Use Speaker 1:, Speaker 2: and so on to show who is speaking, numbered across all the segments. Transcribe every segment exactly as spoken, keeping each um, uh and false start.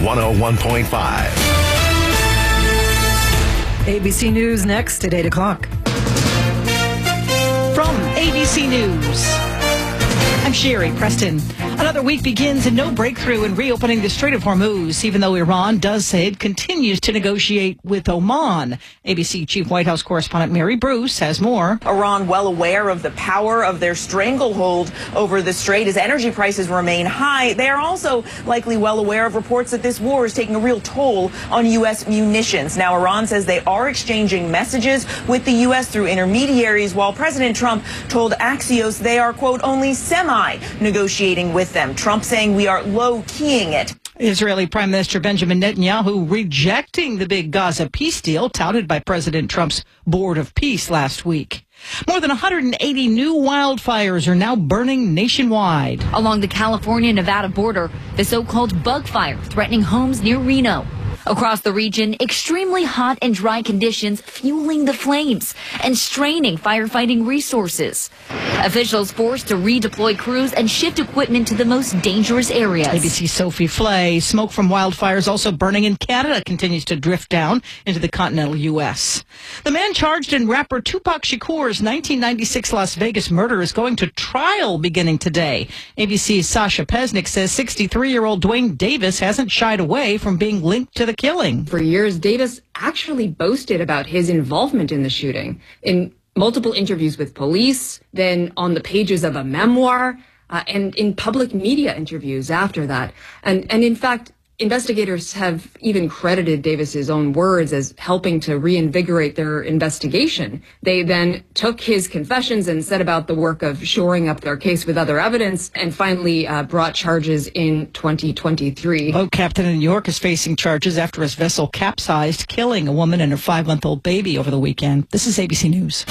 Speaker 1: one oh one point five.
Speaker 2: A B C News next at eight o'clock.
Speaker 3: From A B C News, I'm Sherry Preston. Another week begins and no breakthrough in reopening the Strait of Hormuz, even though Iran does say it continues to negotiate with Oman. A B C Chief White House Correspondent Mary Bruce has more.
Speaker 4: Iran well aware of the power of their stranglehold over the strait as energy prices remain high. They are also likely well aware of reports that this war is taking a real toll on U S munitions. Now, Iran says they are exchanging messages with the U S through intermediaries, while President Trump told Axios they are, quote, only semi-negotiating with them. Trump saying we are low-keying it.
Speaker 3: Israeli Prime Minister Benjamin Netanyahu rejecting the big Gaza peace deal touted by President Trump's Board of Peace last week. More than one hundred eighty new wildfires are now burning nationwide.
Speaker 5: Along the California-Nevada border, the so-called bug fire threatening homes near Reno. Across the region, extremely hot and dry conditions fueling the flames and straining firefighting resources. Officials forced to redeploy crews and shift equipment to the most dangerous areas.
Speaker 3: A B C's Sophie Flay. Smoke from wildfires also burning in Canada continues to drift down into the continental U S. The man charged in rapper Tupac Shakur's nineteen ninety-six Las Vegas murder is going to trial beginning today. A B C's Sasha Pesnick says sixty-three-year-old Dwayne Davis hasn't shied away from being linked to the killing.
Speaker 6: For years, Davis actually boasted about his involvement in the shooting in multiple interviews with police, then on the pages of a memoir, uh, and in public media interviews after that. And, and in fact, investigators have even credited Davis's own words as helping to reinvigorate their investigation. They then took his confessions and set about the work of shoring up their case with other evidence and finally uh, brought charges in twenty twenty-three.
Speaker 3: A boat captain in New York is facing charges after his vessel capsized, killing a woman and her five-month-old baby over the weekend. This is A B C News.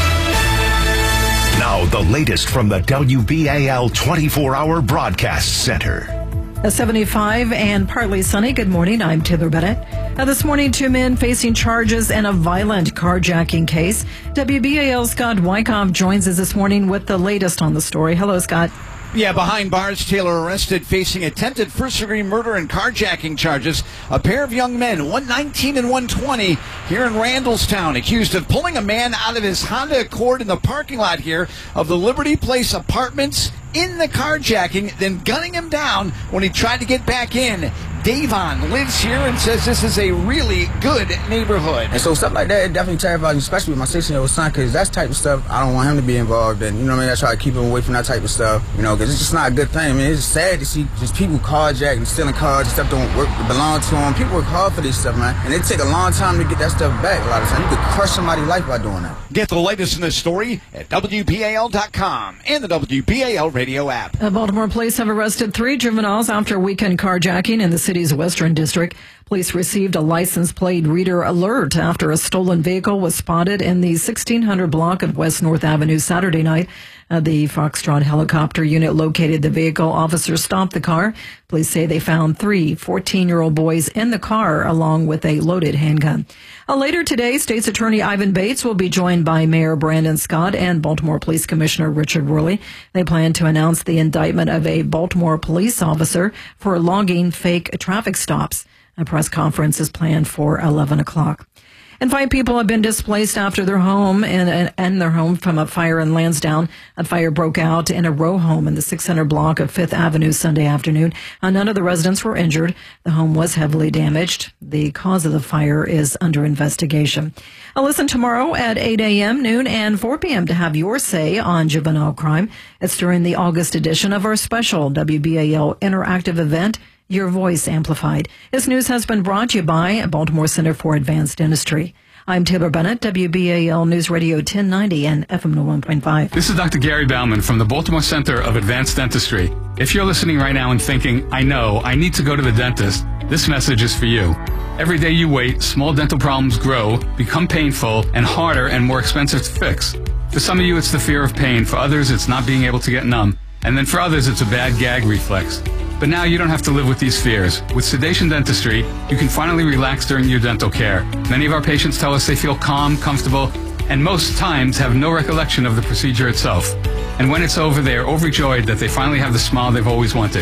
Speaker 1: Now, the latest from the W B A L twenty-four hour Broadcast Center.
Speaker 2: A seventy-five and partly sunny. Good morning. I'm Taylor Bennett. Now, this morning, two men facing charges in a violent carjacking case. W B A L's Scott Wyckoff joins us this morning with the latest on the story. Hello, Scott.
Speaker 7: Yeah, behind bars, Taylor arrested facing attempted first-degree murder and carjacking charges. A pair of young men, one nineteen and one twenty, here in Randallstown, accused of pulling a man out of his Honda Accord in the parking lot here of the Liberty Place Apartments in the carjacking, then gunning him down when he tried to get back in. Davon lives here and says this is a really good neighborhood.
Speaker 8: And so stuff like that, it definitely terrifies me, especially with my sixteen-year-old son, because that's type of stuff I don't want him to be involved in. You know what I mean? I try to keep him away from that type of stuff, you know, because it's just not a good thing. I mean, it's sad to see just people carjacking and stealing cars and stuff don't work, belong to them. People work hard for this stuff, man, and it take a long time to get that stuff back a lot of times. You could crush somebody's life by doing that.
Speaker 7: Get the latest in this story at W B A L dot com and the W B A L radio app.
Speaker 2: Uh, Baltimore police have arrested three juveniles after a weekend carjacking in the city's Western District. Police received a license plate reader alert after a stolen vehicle was spotted in the sixteen hundred block of West North Avenue Saturday night. Uh, the Foxtrot helicopter unit located the vehicle. Officers stopped the car. Police say they found three fourteen-year-old boys in the car along with a loaded handgun. Uh, later today, State's Attorney Ivan Bates will be joined by Mayor Brandon Scott and Baltimore Police Commissioner Richard Worley. They plan to announce the indictment of a Baltimore police officer for logging fake traffic stops. A press conference is planned for eleven o'clock. And five people have been displaced after their home and, and their home from a fire in Lansdowne. A fire broke out in a row home in the six hundred block of Fifth Avenue Sunday afternoon. Uh, none of the residents were injured. The home was heavily damaged. The cause of the fire is under investigation. I'll listen tomorrow at eight a.m., noon, and four p.m. to have your say on juvenile crime. It's during the August edition of our special W B A L interactive event, Your Voice Amplified. This news has been brought to you by Baltimore Center for Advanced Dentistry. I'm Taylor Bennett, W B A L News Radio ten ninety and F M one point five.
Speaker 9: This is Doctor Gary Bauman from the Baltimore Center of Advanced Dentistry. If you're listening right now and thinking, I know, I need to go to the dentist, this message is for you. Every day you wait, small dental problems grow, become painful, and harder and more expensive to fix. For some of you, it's the fear of pain. For others, it's not being able to get numb. And then for others, it's a bad gag reflex. But now you don't have to live with these fears. With Sedation Dentistry, you can finally relax during your dental care. Many of our patients tell us they feel calm, comfortable, and most times have no recollection of the procedure itself. And when it's over, they are overjoyed that they finally have the smile they've always wanted.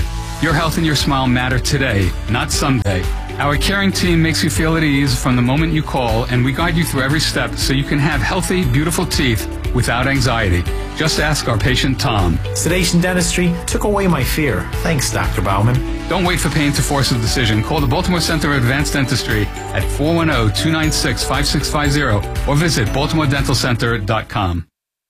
Speaker 9: Your health and your smile matter today, not someday. Our caring team makes you feel at ease from the moment you call, and we guide you through every step so you can have healthy, beautiful teeth without anxiety. Just ask our patient Tom.
Speaker 10: Sedation Dentistry took away my fear. Thanks, Doctor Bauman.
Speaker 9: Don't wait for pain to force a decision. Call the Baltimore Center of Advanced Dentistry at four one zero, two nine six, five six five zero or visit baltimore dental center dot com.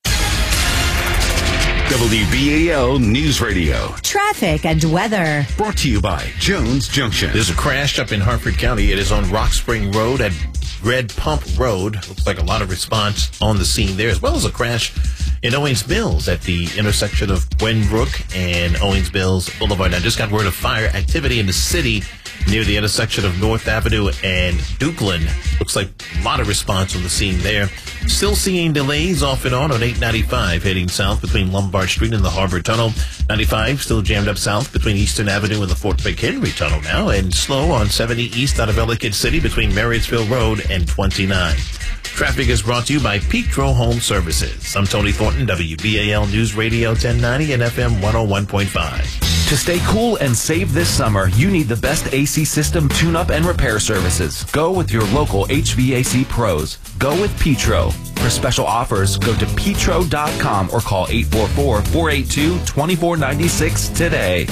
Speaker 1: W B A L News Radio.
Speaker 11: Traffic and weather.
Speaker 1: Brought to you by Jones Junction.
Speaker 12: There's a crash up in Hartford County. It is on Rock Spring Road at Red Pump Road. Looks like a lot of response on the scene there, as well as a crash in Owings Mills at the intersection of Gwenbrook and Owings Mills Boulevard. I just got word of fire activity in the city near the intersection of North Avenue and Dukeland. Looks like a lot of response on the scene there. Still seeing delays off and on on eight ninety-five heading south between Lombard Street and the Harbor Tunnel. ninety-five still jammed up south between Eastern Avenue and the Fort McHenry Tunnel now, and slow on seventy east out of Ellicott City between Marriottsville Road and twenty-nine. Traffic is brought to you by Petro Home Services. I'm Tony Thornton, W B A L News Radio ten ninety and F M one oh one point five.
Speaker 13: To stay cool and save this summer, you need the best A C system tune-up and repair services. Go with your local H V A C pros. Go with Petro. For special offers, go to petro dot com or call eight four four, four eight two, two four nine six today.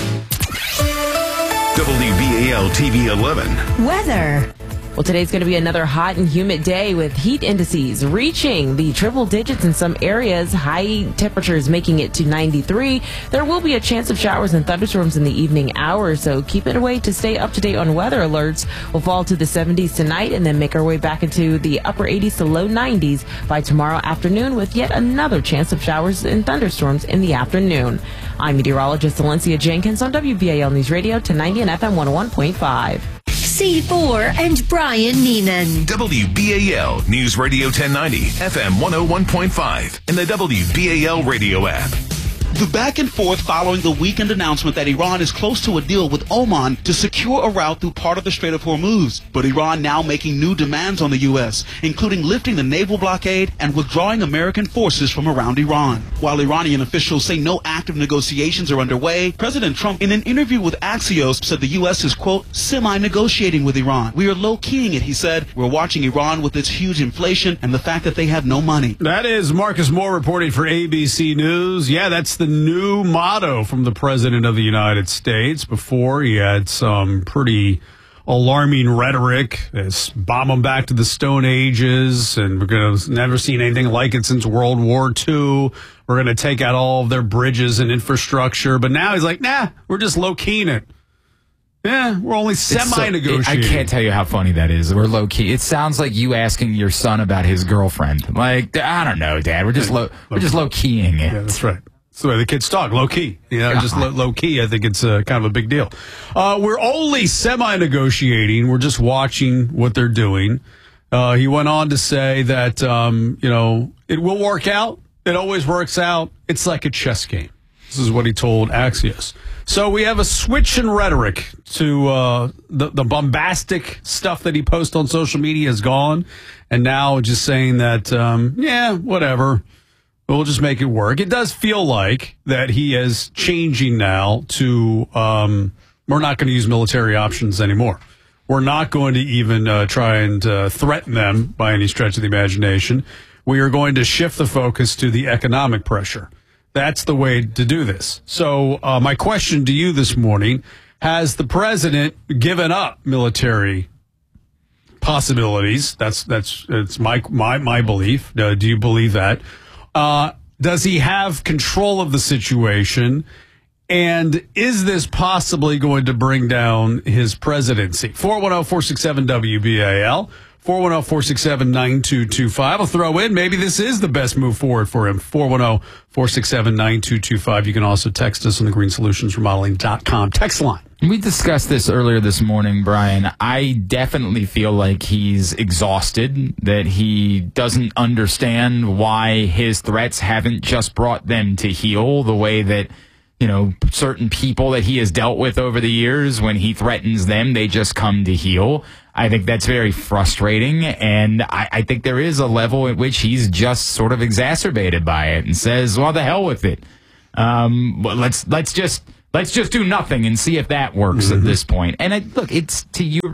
Speaker 1: W B A L T V eleven.
Speaker 11: Weather.
Speaker 14: Well, today's going to be another hot and humid day with heat indices reaching the triple digits in some areas. High temperatures making it to ninety-three. There will be a chance of showers and thunderstorms in the evening hours, so keep it away to stay up to date on weather alerts. We'll fall to the seventies tonight and then make our way back into the upper eighties to low nineties by tomorrow afternoon with yet another chance of showers and thunderstorms in the afternoon. I'm meteorologist Valencia Jenkins on W B A L News Radio ten ninety and F M one oh one point five.
Speaker 11: C four and Brian Neenan.
Speaker 1: W B A L News Radio ten ninety, F M one oh one point five, and the W B A L radio app.
Speaker 15: The back and forth following the weekend announcement that Iran is close to a deal with Oman to secure a route through part of the Strait of Hormuz. But Iran now making new demands on the U S, including lifting the naval blockade and withdrawing American forces from around Iran. While Iranian officials say no active negotiations are underway, President Trump, in an interview with Axios, said the U S is, quote, semi-negotiating with Iran. We are low-keying it, he said. We're watching Iran with its huge inflation and the fact that they have no money.
Speaker 16: That is Marcus Moore reporting for A B C News. Yeah, that's the new motto from the President of the United States. Before, he had some pretty alarming rhetoric. It's bomb them back to the Stone Ages, and we're going to never seen anything like it since World War Two. We're going to take out all of their bridges and infrastructure. But now he's like, nah, we're just low-keying it. Yeah, we're only semi-negotiating.
Speaker 17: So, I can't tell you how funny that is. We're low-key. It sounds like you asking your son about his girlfriend. Like, I don't know, Dad. We're just low. We're just low-keying it.
Speaker 16: Yeah, that's right. That's the way the kids talk, low-key. You know, just low, low-key, I think it's uh, kind of a big deal. Uh, we're only semi-negotiating. We're just watching what they're doing. Uh, he went on to say that, um, you know, it will work out. It always works out. It's like a chess game. This is what he told Axios. So we have a switch in rhetoric to uh, the, the bombastic stuff that he posts on social media is gone. And now just saying that, um, yeah, whatever. We'll just make it work. It does feel like that he is changing now to um, we're not going to use military options anymore. We're not going to even uh, try and uh, threaten them by any stretch of the imagination. We are going to shift the focus to the economic pressure. That's the way to do this. So uh, my question to you this morning, has the president given up military possibilities? That's that's it's my my my belief. Uh, do you believe that? Uh, does he have control of the situation? And is this possibly going to bring down his presidency? four one zero, four six seven, W B A L, four one zero, four six seven, nine two two five. I'll throw in, maybe this is the best move forward for him. four one zero, four six seven, nine two two five. You can also text us on the green solutions remodeling dot com text line.
Speaker 17: We discussed this earlier this morning, Brian. I definitely feel like he's exhausted, that he doesn't understand why his threats haven't just brought them to heel the way that, you know, certain people that he has dealt with over the years, when he threatens them, they just come to heel. I think that's very frustrating, and I, I think there is a level at which he's just sort of exacerbated by it and says, well, the hell with it. Um, let's let's just Let's just do nothing and see if that works mm-hmm. at this point. And I, look, it's to you.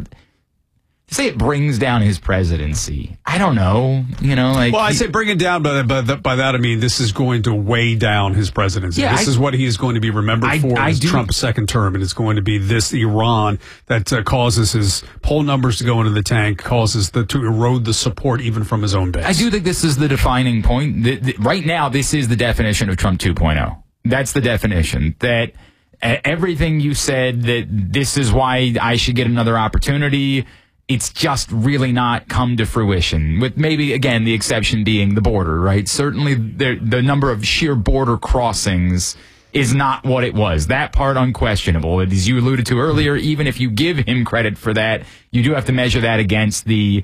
Speaker 17: Say it brings down his presidency. I don't know. You know, like.
Speaker 16: Well, I say bring it down, but, but by that I mean this is going to weigh down his presidency.
Speaker 17: Yeah,
Speaker 16: this
Speaker 17: I,
Speaker 16: is what he is going to be remembered
Speaker 17: I,
Speaker 16: for
Speaker 17: I
Speaker 16: as
Speaker 17: do,
Speaker 16: Trump's second term, and it's going to be this Iran that uh, causes his poll numbers to go into the tank, causes the to erode the support even from his own base.
Speaker 17: I do think this is the defining point. The, the, right now, this is the definition of Trump two point oh. That's the definition. That uh, everything you said, that this is why I should get another opportunity. It's just really not come to fruition, with maybe, again, the exception being the border, right? Certainly the, the number of sheer border crossings is not what it was. That part unquestionable. As you alluded to earlier, even if you give him credit for that, you do have to measure that against the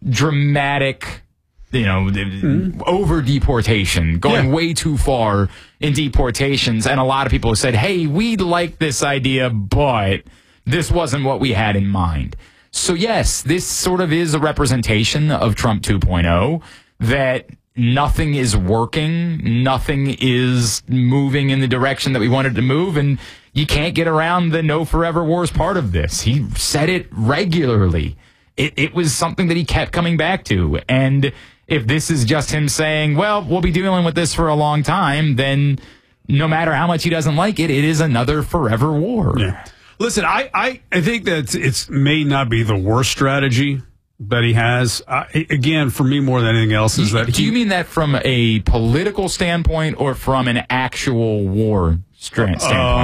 Speaker 17: dramatic, you know, mm-hmm. over deportation, going yeah. way too far in deportations. And a lot of people have said, hey, we like this idea, but this wasn't what we had in mind. So, yes, this sort of is a representation of Trump two point oh, that nothing is working, nothing is moving in the direction that we wanted to move, and you can't get around the no forever wars part of this. He said it regularly. It, it was something that he kept coming back to. And if this is just him saying, well, we'll be dealing with this for a long time, then no matter how much he doesn't like it, it is another forever war.
Speaker 16: Yeah. Listen, I, I, I think that it's may not be the worst strategy that he has. Uh, again, for me, more than anything else, is that
Speaker 17: do
Speaker 16: he,
Speaker 17: you mean that from a political standpoint or from an actual war standpoint?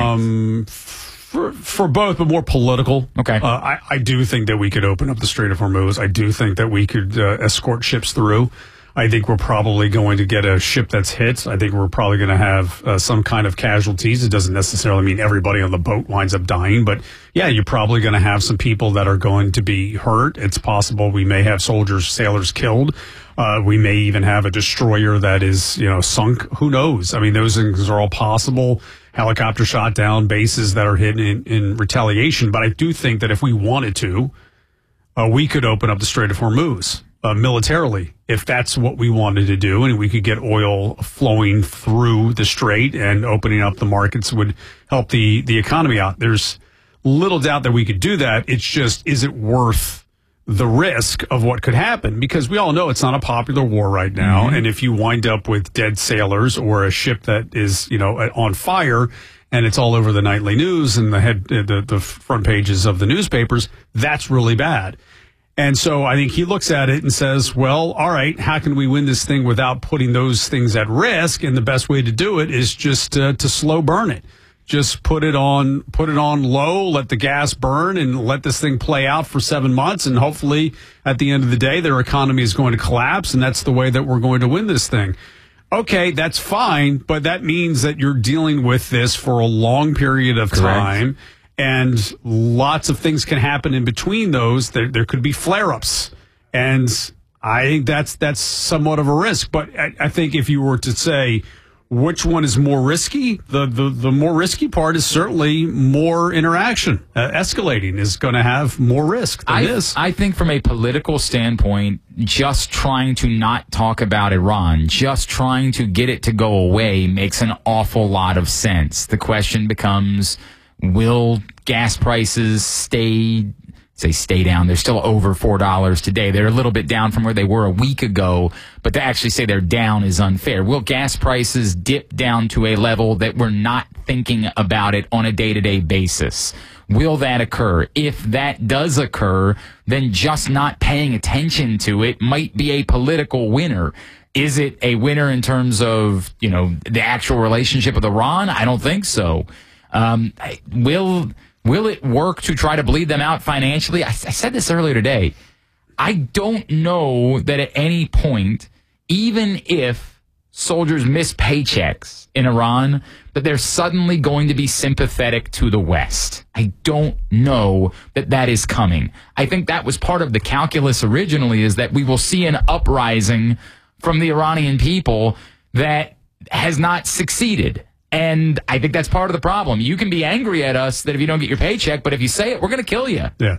Speaker 16: Um, for for both, but more political.
Speaker 17: Okay.
Speaker 16: Uh, I, I do think that we could open up the Strait of Hormuz. I do think that we could uh, escort ships through. I think we're probably going to get a ship that's hit. I think we're probably going to have uh, some kind of casualties. It doesn't necessarily mean everybody on the boat winds up dying, but yeah, you're probably going to have some people that are going to be hurt. It's possible we may have soldiers, sailors killed. Uh, we may even have a destroyer that is, you know, sunk. Who knows? I mean, those things are all possible. Helicopter shot down, bases that are hit in, in retaliation. But I do think that if we wanted to, uh, we could open up the Strait of Hormuz. Uh, militarily, if that's what we wanted to do, and we could get oil flowing through the strait and opening up the markets would help the, the economy out. There's little doubt that we could do that. It's just, is it worth the risk of what could happen? Because we all know it's not a popular war right now. Mm-hmm. And if you wind up with dead sailors or a ship that is, you know, on fire, and it's all over the nightly news and the head, the, the front pages of the newspapers, that's really bad. And so I think he looks at it and says, well, all right, how can we win this thing without putting those things at risk? And the best way to do it is just uh, to slow burn it. Just put it on, put it on low, let the gas burn, and let this thing play out for seven months. And hopefully at the end of the day, their economy is going to collapse. And that's the way that we're going to win this thing. Okay, that's fine. But that means that you're dealing with this for a long period of
Speaker 17: Correct.
Speaker 16: time. And lots of things can happen in between those. There, there could be flare-ups. And I think that's that's somewhat of a risk. But I, I think if you were to say which one is more risky, the, the, the more risky part is certainly more interaction. Uh, escalating is going to have more risk than
Speaker 17: I,
Speaker 16: this.
Speaker 17: I think from a political standpoint, just trying to not talk about Iran, just trying to get it to go away makes an awful lot of sense. The question becomes, will gas prices stay, say stay down? They're still over four dollars today. They're a little bit down from where they were a week ago, but to actually say they're down is unfair. Will gas prices dip down to a level that we're not thinking about it on a day-to-day basis? Will that occur? If that does occur, then just not paying attention to it might be a political winner. Is it a winner in terms of, you know, the actual relationship with Iran? I don't think so. Um, will will it work to try to bleed them out financially? I, I said this earlier today. I don't know that at any point, even if soldiers miss paychecks in Iran, that they're suddenly going to be sympathetic to the West. I don't know that that is coming. I think that was part of the calculus originally, is that we will see an uprising from the Iranian people that has not succeeded. And I think that's part of the problem. You can be angry at us that if you don't get your paycheck, but if you say it, we're going to kill you.
Speaker 16: Yeah.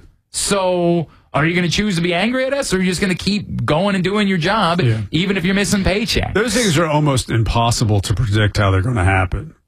Speaker 17: So are you going to choose to be angry at us, or are you just going to keep going and doing your job, yeah. even if you're missing paychecks?
Speaker 16: Those things are almost impossible to predict how they're going to happen.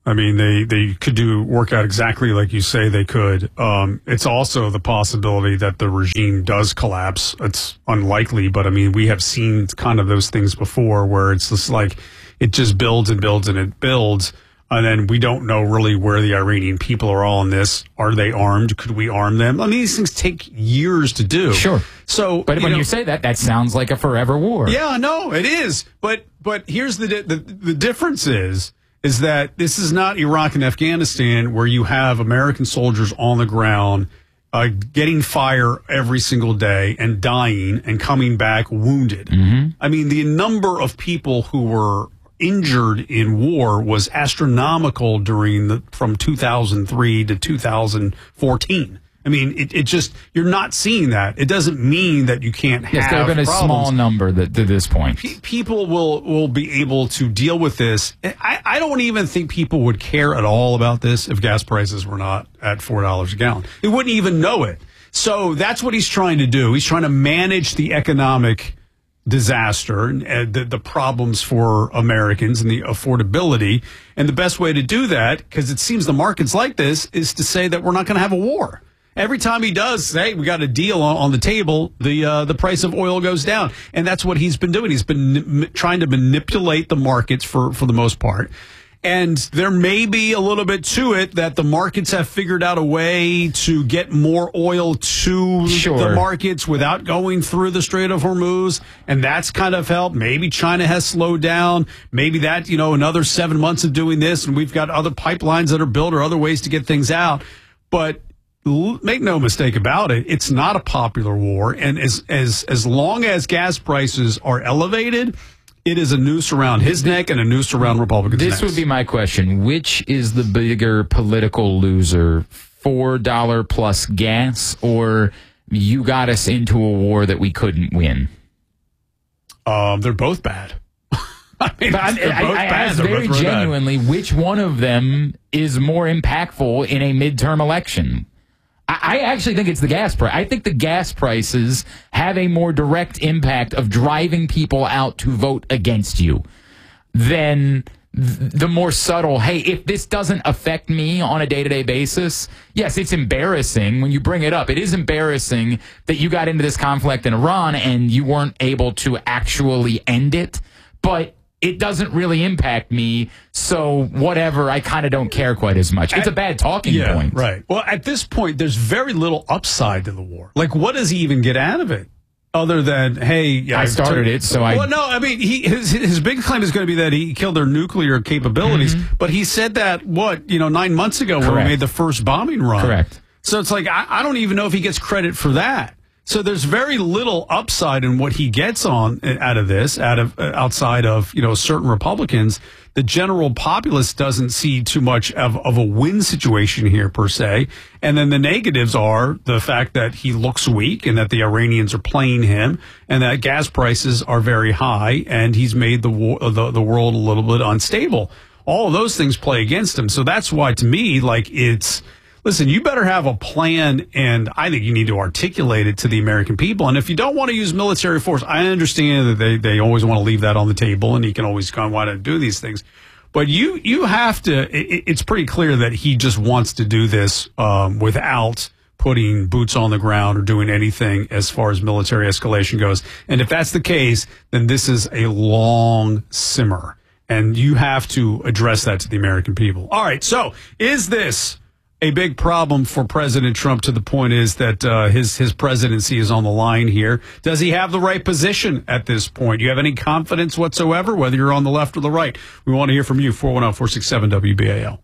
Speaker 16: I mean, they, they could do work out exactly like you say they could. Um, it's also the possibility that the regime does collapse. It's unlikely, but I mean, we have seen kind of those things before where it's just like it just builds and builds and it builds. And then we don't know really where the Iranian people are all in this. Are they armed? Could we arm them? I mean, these things take years to do.
Speaker 17: Sure.
Speaker 16: So,
Speaker 17: but
Speaker 16: you
Speaker 17: when
Speaker 16: know,
Speaker 17: you say that, that sounds like a forever war.
Speaker 16: Yeah, no, it is. But but here's the the the difference is is that this is not Iraq and Afghanistan where you have American soldiers on the ground uh, getting fire every single day and dying and coming back wounded.
Speaker 17: Mm-hmm.
Speaker 16: I mean, the number of people who were injured in war was astronomical during the from two thousand three to two thousand fourteen. I mean, it, it just, you're not seeing that. It doesn't mean that you can't have
Speaker 17: Yes, there have been a
Speaker 16: problems.
Speaker 17: small number that, to this point.
Speaker 16: P- people will, will be able to deal with this. I, I don't even think people would care at all about this if gas prices were not at four dollars a gallon. They wouldn't even know it. So that's what he's trying to do. He's trying to manage the economic disaster and the, the problems for Americans and the affordability. And the best way to do that, because it seems the market's like this, is to say that we're not going to have a war. Every time he does say we got a deal on, on the table, the uh, the price of oil goes down, and that's what he's been doing. He's been m- trying to manipulate the markets for for the most part. And there may be a little bit to it that the markets have figured out a way to get more oil to
Speaker 17: Sure.
Speaker 16: the markets without going through the Strait of Hormuz. And that's kind of helped. Maybe China has slowed down. Maybe that, you know, another seven months of doing this and we've got other pipelines that are built or other ways to get things out. But l- make no mistake about it, it's not a popular war. And as, as, as long as gas prices are elevated, it is a noose around his neck and a noose around Republicans'
Speaker 17: This
Speaker 16: necks.
Speaker 17: would be my question. Which is the bigger political loser, four dollars plus gas, or you got us into a war that we couldn't win?
Speaker 16: Um, they're both bad. I mean,
Speaker 17: but I,
Speaker 16: they're
Speaker 17: I,
Speaker 16: both
Speaker 17: I
Speaker 16: bad.
Speaker 17: asked
Speaker 16: They're
Speaker 17: very
Speaker 16: both really bad.
Speaker 17: genuinely, which one of them is more impactful in a midterm election? I actually think it's the gas price. I think the gas prices have a more direct impact of driving people out to vote against you than the more subtle, hey, if this doesn't affect me on a day-to-day basis, yes, it's embarrassing when you bring it up. It is embarrassing that you got into this conflict in Iran and you weren't able to actually end it, but it doesn't really impact me, so whatever, I kind of don't care quite as much. It's a bad talking
Speaker 16: yeah,
Speaker 17: point.
Speaker 16: Right. Well, at this point, there's very little upside to the war. Like, what does he even get out of it? Other than, hey, yeah,
Speaker 17: I started it, so I...
Speaker 16: Well, no, I mean, he, his his big claim is going to be that he killed their nuclear capabilities,
Speaker 17: Mm-hmm.
Speaker 16: but he said that, what, you know, nine months ago when we
Speaker 17: Correct.
Speaker 16: made the first bombing run.
Speaker 17: Correct.
Speaker 16: So it's like, I, I don't even know if he gets credit for that. So there's very little upside in what he gets on out of this, out of uh, outside of, you know, certain Republicans. The general populace doesn't see too much of, of a win situation here per se. And then the negatives are the fact that he looks weak and that the Iranians are playing him and that gas prices are very high and he's made the war, the, the world a little bit unstable. All of those things play against him. So that's why to me, like it's, listen, you better have a plan, and I think you need to articulate it to the American people. And if you don't want to use military force, I understand that they, they always want to leave that on the table, and he can always kind of want to do these things. But you you have to, it, it's pretty clear that he just wants to do this um, without putting boots on the ground or doing anything as far as military escalation goes. And if that's the case, then this is a long simmer. And you have to address that to the American people. All right, so is this a big problem for President Trump to the point is that uh, his his presidency is on the line here? Does he have the right position at this point? Do you have any confidence whatsoever, whether you're on the left or the right? We want to hear from you, four one zero, four six seven, W B A L.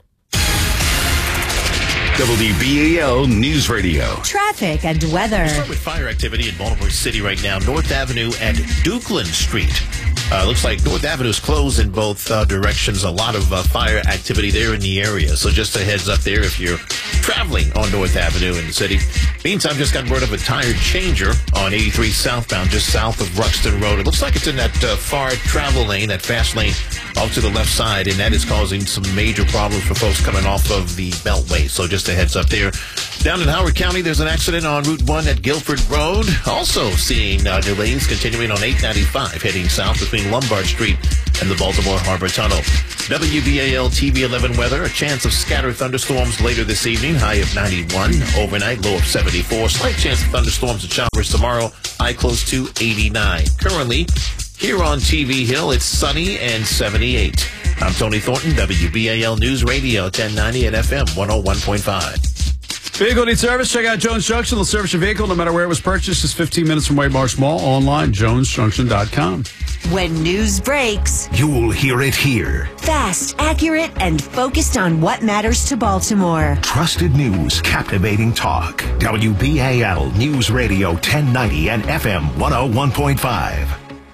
Speaker 1: W B A L News Radio.
Speaker 11: Traffic and weather.
Speaker 12: We'll start with fire activity in Baltimore City right now. North Avenue and Dukeland Street. Uh, looks like North Avenue is closed in both uh, directions. A lot of uh, fire activity there in the area. So just a heads up there if you're traveling on North Avenue in the city. Meantime, just got word of a tire changer on eighty-three southbound, just south of Ruxton Road. It looks like it's in that uh, far travel lane, that fast lane off to the left side, and that is causing some major problems for folks coming off of the Beltway. So just a heads up there. Down in Howard County, there's an accident on Route one at Guilford Road. Also seeing uh, delays continuing on eight ninety-five heading south between Lombard Street and the Baltimore Harbor Tunnel. W B A L T V eleven weather, a chance of scattered thunderstorms later this evening, high of ninety-one. Overnight, low of seventy-four. Slight chance of thunderstorms and showers tomorrow, high close to eighty-nine. Currently, here on T V Hill, it's sunny and seventy-eight. I'm Tony Thornton, W B A L News Radio, ten ninety at F M one oh one point five.
Speaker 16: Vehicle needs service? Check out Jones Junction. They'll service your vehicle no matter where it was purchased. Just fifteen minutes from White Marsh Mall. Online, jones junction dot com.
Speaker 11: When news breaks,
Speaker 1: You'll hear it here.
Speaker 11: fast, accurate, and focused on what matters to Baltimore.
Speaker 1: Trusted news, captivating talk. W B A L News Radio ten ninety and F M one oh one point five.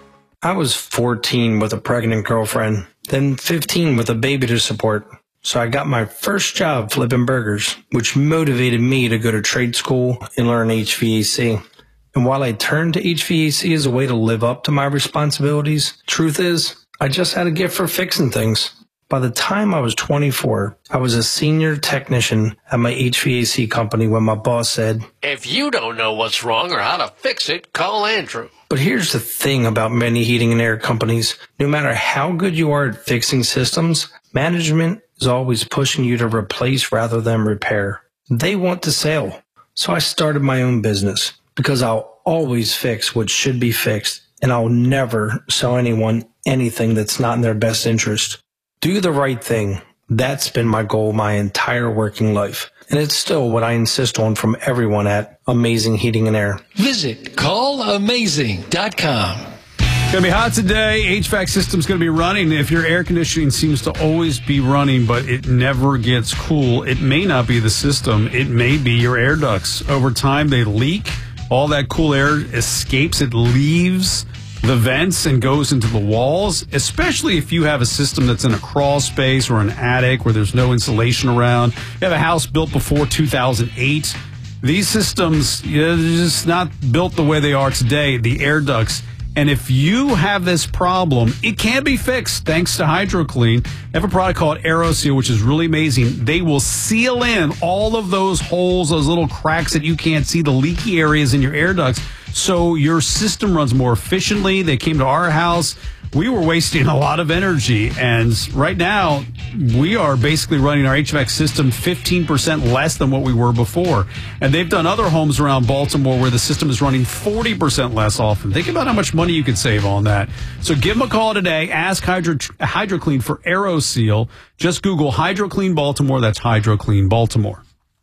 Speaker 18: I was fourteen with a pregnant girlfriend, then fifteen with a baby to support. So I got my first job flipping burgers, which motivated me to go to trade school and learn H V A C. And while I turned to H V A C as a way to live up to my responsibilities, truth is, I just had a gift for fixing things. By the time I was twenty-four, I was a senior technician at my H V A C company when my boss said,
Speaker 19: "If you don't know what's wrong or how to fix it, call Andrew."
Speaker 18: But here's the thing about many heating and air companies. No matter how good you are at fixing systems, management is always pushing you to replace rather than repair. They want to sell. So I started my own business because I'll always fix what should be fixed, and I'll never sell anyone anything that's not in their best interest. Do the right thing. That's been my goal my entire working life. And it's still what I insist on from everyone at Amazing Heating and Air.
Speaker 19: Visit call amazing dot com.
Speaker 16: Going to be hot today. H V A C system's going to be running. If your air conditioning seems to always be running, but it never gets cool, it may not be the system. It may be your air ducts. Over time, they leak. All that cool air escapes. It leaves the vents and goes into the walls, especially if you have a system that's in a crawl space or an attic where there's no insulation around. You have a house built before two thousand eight. These systems, you know, they're just not built the way they are today, the air ducts. And if you have this problem, it can be fixed thanks to HydroClean. They have a product called AeroSeal, which is really amazing. They will seal in all of those holes, those little cracks that you can't see, the leaky areas in your air ducts, so your system runs more efficiently. They came to our house. We were wasting a lot of energy, and right now we are basically running our H V A C system fifteen percent less than what we were before. And they've done other homes around Baltimore where the system is running forty percent less often. Think about how much money you could save on that. So give them a call today. Ask Hydro, HydroClean for AeroSeal. Just Google HydroClean Baltimore. That's HydroClean Baltimore.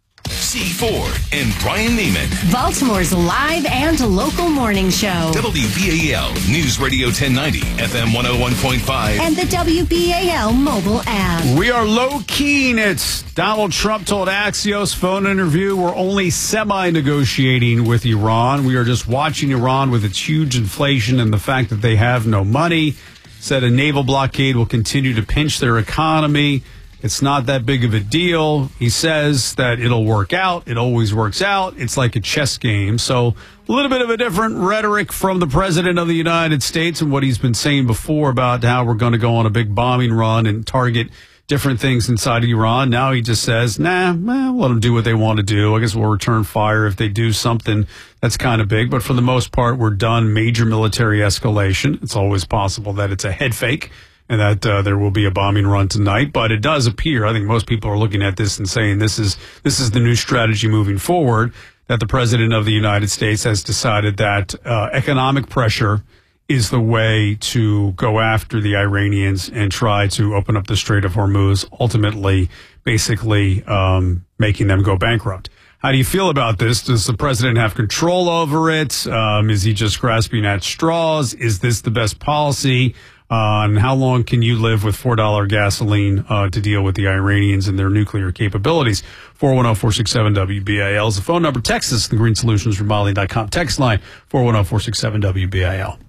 Speaker 1: C four and Brian Neiman.
Speaker 11: Baltimore's live and local morning show.
Speaker 1: W B A L News Radio ten ninety, F M one oh one point five.
Speaker 11: And the W B A L mobile app.
Speaker 16: We are low-keying it. Donald Trump told Axios phone interview, we're only semi-negotiating with Iran. We are just watching Iran with its huge inflation and the fact that they have no money. Said a naval blockade will continue to pinch their economy. It's not that big of a deal. He says that it'll work out. It always works out. It's like a chess game. So a little bit of a different rhetoric from the president of the United States and what he's been saying before about how we're going to go on a big bombing run and target different things inside Iran. Now he just says, nah, well, let them do what they want to do. I guess we'll return fire if they do something that's kind of big. But for the most part, we're done major military escalation. It's always possible that it's a head fake and that uh, there will be a bombing run tonight. But it does appear, I think most people are looking at this and saying this is this is the new strategy moving forward, that the president of the United States has decided that uh, economic pressure is the way to go after the Iranians and try to open up the Strait of Hormuz, ultimately basically um, making them go bankrupt. How do you feel about this? Does the president have control over it? Um, is he just grasping at straws? Is this the best policy? Uh, and how long can you live with four dollars gasoline uh, to deal with the Iranians and their nuclear capabilities? four one zero, four six seven, W B A L is the phone number. Text us, the green solutions from Molly dot com. Text line, four one zero, four six seven, W B A L.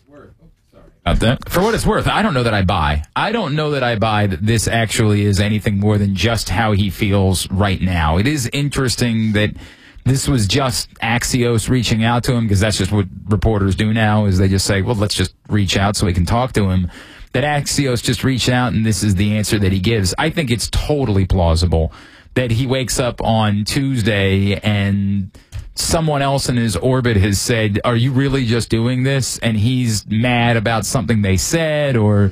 Speaker 17: About that. For what it's worth, I don't know that I buy. I don't know that I buy that this actually is anything more than just how he feels right now. It is interesting that this was just Axios reaching out to him, because that's just what reporters do now, is they just say, well, let's just reach out so we can talk to him. That Axios just reached out and this is the answer that he gives. I think it's totally plausible that he wakes up on Tuesday and someone else in his orbit has said, are you really just doing this? And he's mad about something they said, or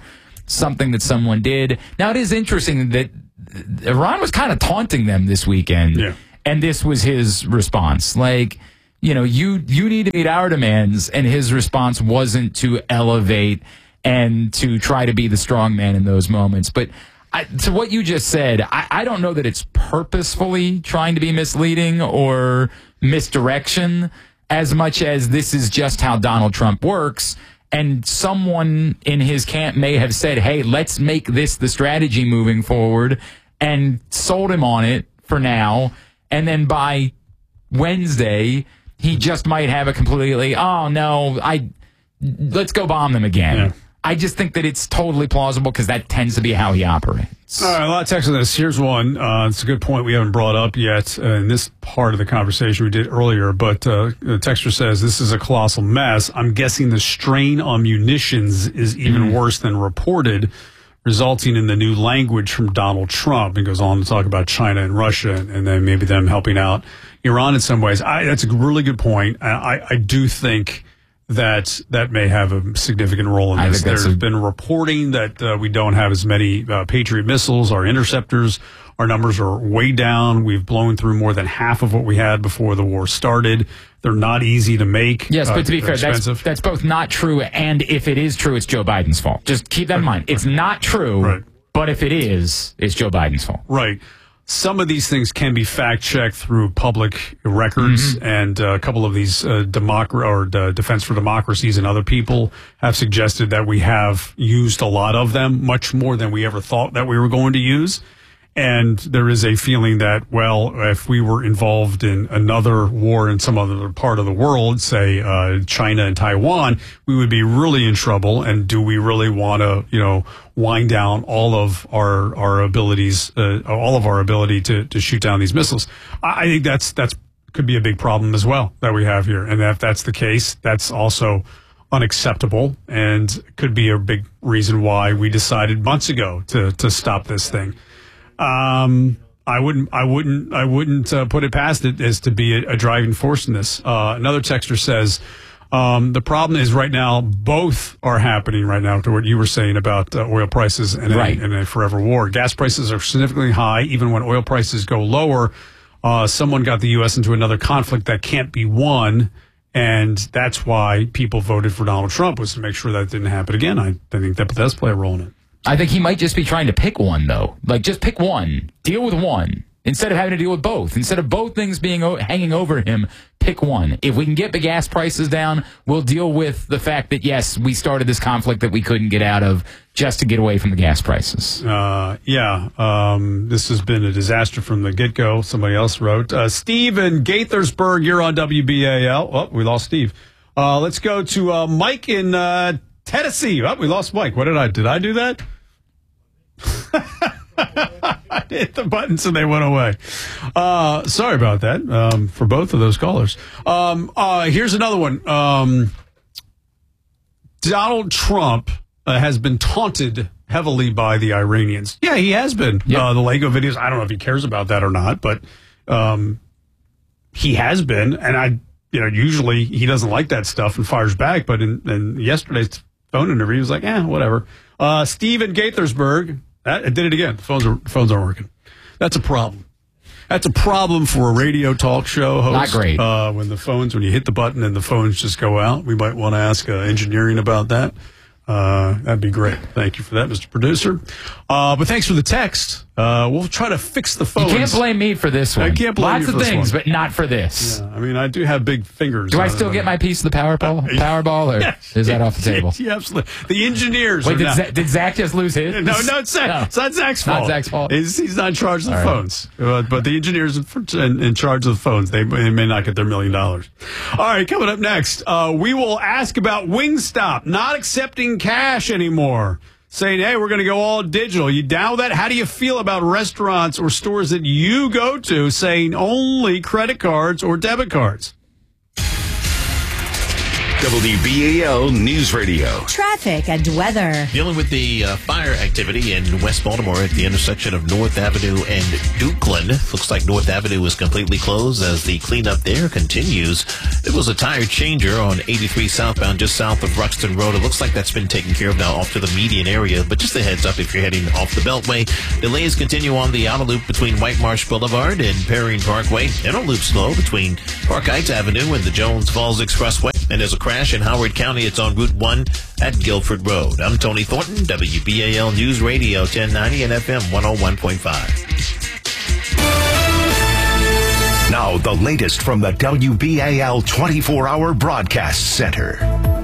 Speaker 17: something that someone did. Now, it is interesting that Iran was kind of taunting them this weekend,
Speaker 16: yeah.
Speaker 17: and this was his response. Like, you know, you, you need to meet our demands, and his response wasn't to elevate and to try to be the strong man in those moments. But I, to what you just said, I, I don't know that it's purposefully trying to be misleading or misdirection as much as this is just how Donald Trump works. And someone in his camp may have said, hey, let's make this the strategy moving forward, and sold him on it for now. And then by Wednesday, he just might have a completely, oh, no, I let's go bomb them again. Yeah. I just think that it's totally plausible because that tends to be how he operates.
Speaker 16: All right, a lot of text on this. Here's one. Uh, it's a good point we haven't brought up yet uh, in this part of the conversation we did earlier. But uh, the texter says this is a colossal mess. I'm guessing the strain on munitions is even mm. worse than reported, resulting in the new language from Donald Trump. He goes on to talk about China and Russia and then maybe them helping out Iran in some ways. I, that's a really good point. I, I, I do think that that may have a significant role in this. There's a- been reporting that uh, we don't have as many uh, Patriot missiles, our interceptors. Our numbers are way down. We've blown through more than half of what we had before the war started. They're not easy to make.
Speaker 17: Yes, but
Speaker 16: uh,
Speaker 17: to be fair, that's, that's both not true, and if it is true, it's Joe Biden's fault. Just keep that in mind. It's not true,
Speaker 16: right.
Speaker 17: But if it is, it's Joe Biden's fault.
Speaker 16: Right. Some of these things can be fact-checked through public records, mm-hmm. and uh, a couple of these uh, democ- or uh, Defense for Democracies and other people have suggested that we have used a lot of them, much more than we ever thought that we were going to use. And there is a feeling that, well, if we were involved in another war in some other part of the world, say uh, China and Taiwan, we would be really in trouble. And do we really want to, you know, wind down all of our our abilities, uh, all of our ability to to shoot down these missiles? I, I think that's that's could be a big problem as well that we have here. And if that's the case, that's also unacceptable and could be a big reason why we decided months ago to to stop this thing. Um, I wouldn't, I wouldn't, I wouldn't uh, put it past it as to be a, a driving force in this. Uh, another texter says, um, the problem is right now, both are happening right now to what you were saying about uh, oil prices and,
Speaker 17: right.
Speaker 16: a, and a forever war. Gas prices are significantly high. Even when oil prices go lower, uh, someone got the U S into another conflict that can't be won. And that's why people voted for Donald Trump, was to make sure that didn't happen again. I, I think that does play a role in it.
Speaker 17: I think he might just be trying to pick one, though. Like, just pick one. Deal with one. Instead of having to deal with both. Instead of both things being o- hanging over him, pick one. If we can get the gas prices down, we'll deal with the fact that, yes, we started this conflict that we couldn't get out of just to get away from the gas prices.
Speaker 16: Uh, yeah. Um, this has been a disaster from the get-go. Somebody else wrote. Uh, Steve in Gaithersburg, you're on W B A L. Oh, we lost Steve. Uh, let's go to uh, Mike in uh, Tennessee. Oh, we lost Mike. What did I, did I do that? I hit the buttons and they went away. Uh, sorry about that um, for both of those callers. Um, uh, here's another one. Um, Donald Trump uh, has been taunted heavily by the Iranians. Yeah, he has been. Yep. Uh, the Lego videos, I don't know if he cares about that or not, but um, he has been. And I, you know, usually he doesn't like that stuff and fires back. But in, in yesterday's phone interview, he was like, eh, whatever. Uh, Steve in Gaithersburg. I did it again. The phones are phones aren't working. That's a problem. That's a problem for a radio talk show host.
Speaker 17: Not great.
Speaker 16: Uh, when the phones, when you hit the button and the phones just go out, we might want to ask uh, engineering about that. Uh, that'd be great. Thank you for that, Mister Producer. Uh, but thanks for the text. Uh, we'll try to fix the phones.
Speaker 17: You can't blame me for this one.
Speaker 16: I can't blame
Speaker 17: Lots
Speaker 16: you for
Speaker 17: of things,
Speaker 16: this one.
Speaker 17: but not for this.
Speaker 16: Yeah, I mean, I do have big fingers.
Speaker 17: Do I still get my piece of the Powerball? Powerball, or
Speaker 16: yes,
Speaker 17: is that off the table?
Speaker 16: Yeah, absolutely. The engineers.
Speaker 17: Wait,
Speaker 16: are
Speaker 17: did,
Speaker 16: not,
Speaker 17: Zach, did Zach just lose his?
Speaker 16: No, no, it's Zach. No. It's not Zach's fault.
Speaker 17: Not Zach's fault.
Speaker 16: He's, he's not in charge of the
Speaker 17: All
Speaker 16: phones. Right. Uh, but the engineers are in, in charge of the phones. They, they may not get their million dollars. All right, coming up next, uh, we will ask about Wingstop not accepting cash anymore. Saying, hey, we're going to go all digital. You down with that? How do you feel about restaurants or stores that you go to saying only credit cards or debit cards?
Speaker 1: W B A L News Radio.
Speaker 11: Traffic and weather.
Speaker 12: Dealing with the uh, fire activity in West Baltimore at the intersection of North Avenue and Dukeland. Looks like North Avenue is completely closed as the cleanup there continues. There was a tire changer on eighty-three southbound just south of Ruxton Road. It looks like that's been taken care of now off to the median area, but just a heads up if you're heading off the Beltway. Delays continue on the outer loop between White Marsh Boulevard and Perrine Parkway. Inner loop slow between Park Heights Avenue and the Jones Falls Expressway. And there's a crash in Howard County. It's on Route one at Guilford Road. I'm Tony Thornton, W B A L News Radio ten ninety and F M one oh one point five.
Speaker 1: Now, the latest from the W B A L twenty-four hour Broadcast Center.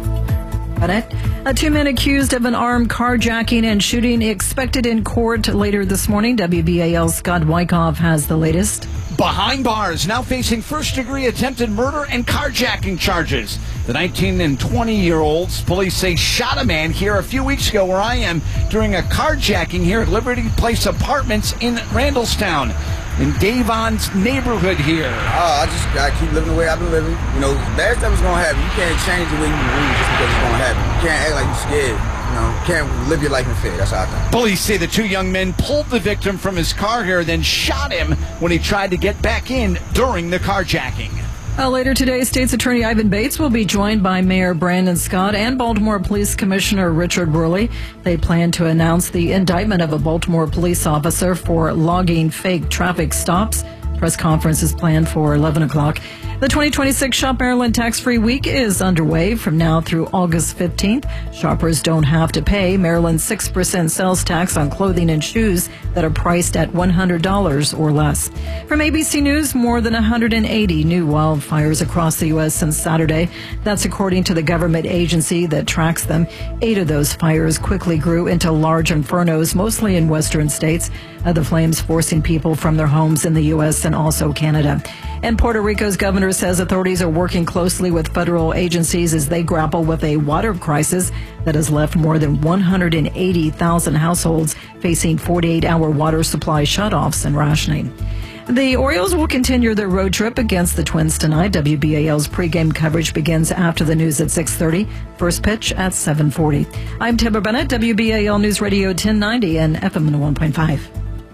Speaker 2: A two men accused of an armed carjacking and shooting expected in court later this morning. W B A L's Scott Wyckoff has the latest.
Speaker 7: Behind bars, now facing first-degree attempted murder and carjacking charges. The nineteen and twenty-year-olds, police say, shot a man here a few weeks ago where I am during a carjacking here at Liberty Place Apartments in Randallstown, in Davon's neighborhood here.
Speaker 8: Oh, I just gotta keep living the way I've been living. You know, bad stuff is gonna happen. You can't change the way you move just because it's gonna happen. You can't act like you're scared. You know, you can't live your life in fear. That's how I think.
Speaker 7: Police say the two young men pulled the victim from his car here, then shot him when he tried to get back in during the carjacking.
Speaker 2: Uh, later today, State's Attorney Ivan Bates will be joined by Mayor Brandon Scott and Baltimore Police Commissioner Richard Worley. They plan to announce the indictment of a Baltimore police officer for logging fake traffic stops. Press conference is planned for eleven o'clock. The twenty twenty-six Shop Maryland Tax-Free Week is underway from now through August fifteenth. Shoppers don't have to pay Maryland's six percent sales tax on clothing and shoes that are priced at one hundred dollars or less. From A B C News, more than one hundred eighty new wildfires across the U S since Saturday. That's according to the government agency that tracks them. Eight of those fires quickly grew into large infernos, mostly in western states. Uh, the flames forcing people from their homes in the U S and also Canada. And Puerto Rico's governor says authorities are working closely with federal agencies as they grapple with a water crisis that has left more than one hundred eighty thousand households facing forty-eight hour water supply shutoffs and rationing. The Orioles will continue their road trip against the Twins tonight. W B A L's pregame coverage begins after the news at six thirty. First pitch at seven forty. I'm Timber Bennett, W B A L News Radio ten ninety and F M one oh one point five.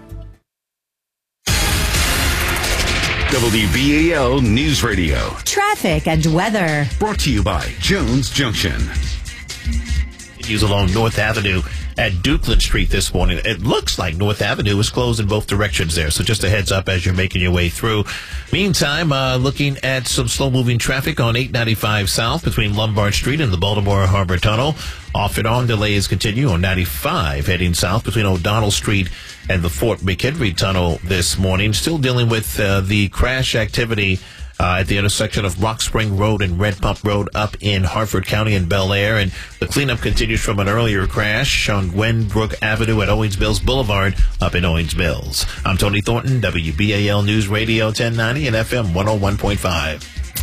Speaker 1: W B A L News Radio.
Speaker 11: Traffic and weather.
Speaker 1: Brought to you by Jones Junction.
Speaker 12: Use along North Avenue at Dukeland Street this morning. It looks like North Avenue is closed in both directions there, so just a heads up as you're making your way through. Meantime, uh, looking at some slow-moving traffic on eight ninety-five South between Lombard Street and the Baltimore Harbor Tunnel. Off and on, delays continue on ninety-five heading south between O'Donnell Street and the Fort McHenry Tunnel this morning. Still dealing with uh, the crash activity Uh, at the intersection of Rock Spring Road and Red Pump Road up in Hartford County and Bel Air. And the cleanup continues from an earlier crash on Gwenbrook Avenue at Owings Mills Boulevard up in Owings Mills. I'm Tony Thornton, W B A L News Radio ten ninety and F M one oh one point five.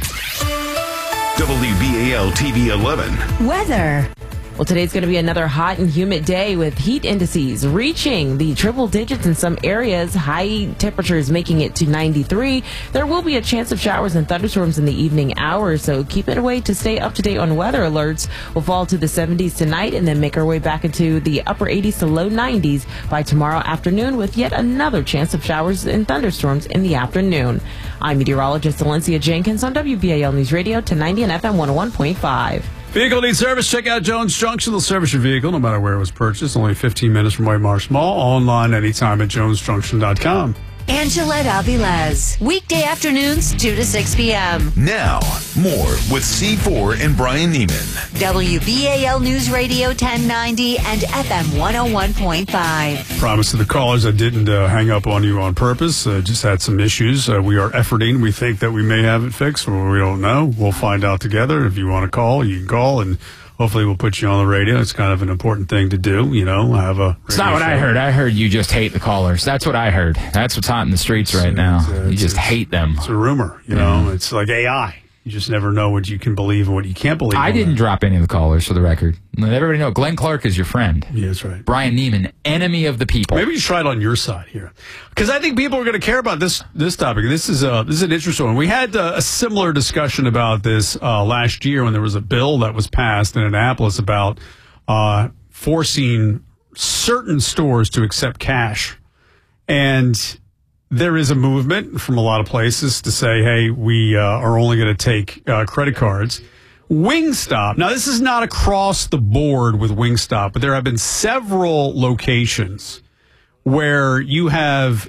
Speaker 1: W B A L T V eleven.
Speaker 11: Weather.
Speaker 14: Well, today's going to be another hot and humid day with heat indices reaching the triple digits in some areas. High temperatures making it to ninety-three. There will be a chance of showers and thunderstorms in the evening hours, so keep it away to stay up to date on weather alerts. We'll fall to the seventies tonight and then make our way back into the upper eighties to low nineties by tomorrow afternoon with yet another chance of showers and thunderstorms in the afternoon. I'm meteorologist Valencia Jenkins on W B A L News Radio ten ninety and F M one oh one point five.
Speaker 16: Vehicle needs service? Check out Jones Junction. They'll service your vehicle no matter where it was purchased. Only fifteen minutes from White Marsh Mall. Online anytime at jones junction dot com.
Speaker 11: Angela Avilés. Weekday afternoons, two to six p.m.
Speaker 1: Now, more with C four and Brian Neiman.
Speaker 11: W B A L News Radio ten ninety and F M one oh one point five.
Speaker 16: Promise to the callers I didn't uh, hang up on you on purpose. Uh, just had some issues. Uh, we are efforting. We think that we may have it fixed, but we don't know. We'll find out together. If you want to call, you can call, and hopefully we'll put you on the radio. It's kind of an important thing to do, you know, have a...
Speaker 17: It's not what show. I heard. I heard you just hate the callers. That's what I heard. That's what's hot in the streets right now.
Speaker 16: Uh,
Speaker 17: you just hate them.
Speaker 16: It's a rumor, you know. Mm. It's like A I. You just never know what you can believe and what you can't believe.
Speaker 17: I didn't that. drop any of the callers, for the record. Let everybody know, Glenn Clark is your friend.
Speaker 16: Yeah, that's right.
Speaker 17: Brian Neiman, enemy of the people.
Speaker 16: Maybe you should try it on your side here, because I think people are going to care about this this topic. This is a this is an interesting one. We had uh, a similar discussion about this uh, last year when there was a bill that was passed in Annapolis about uh, forcing certain stores to accept cash, and there is a movement from a lot of places to say, hey, we uh, are only going to take uh, credit cards. Wingstop. Now, this is not across the board with Wingstop, but there have been several locations where you have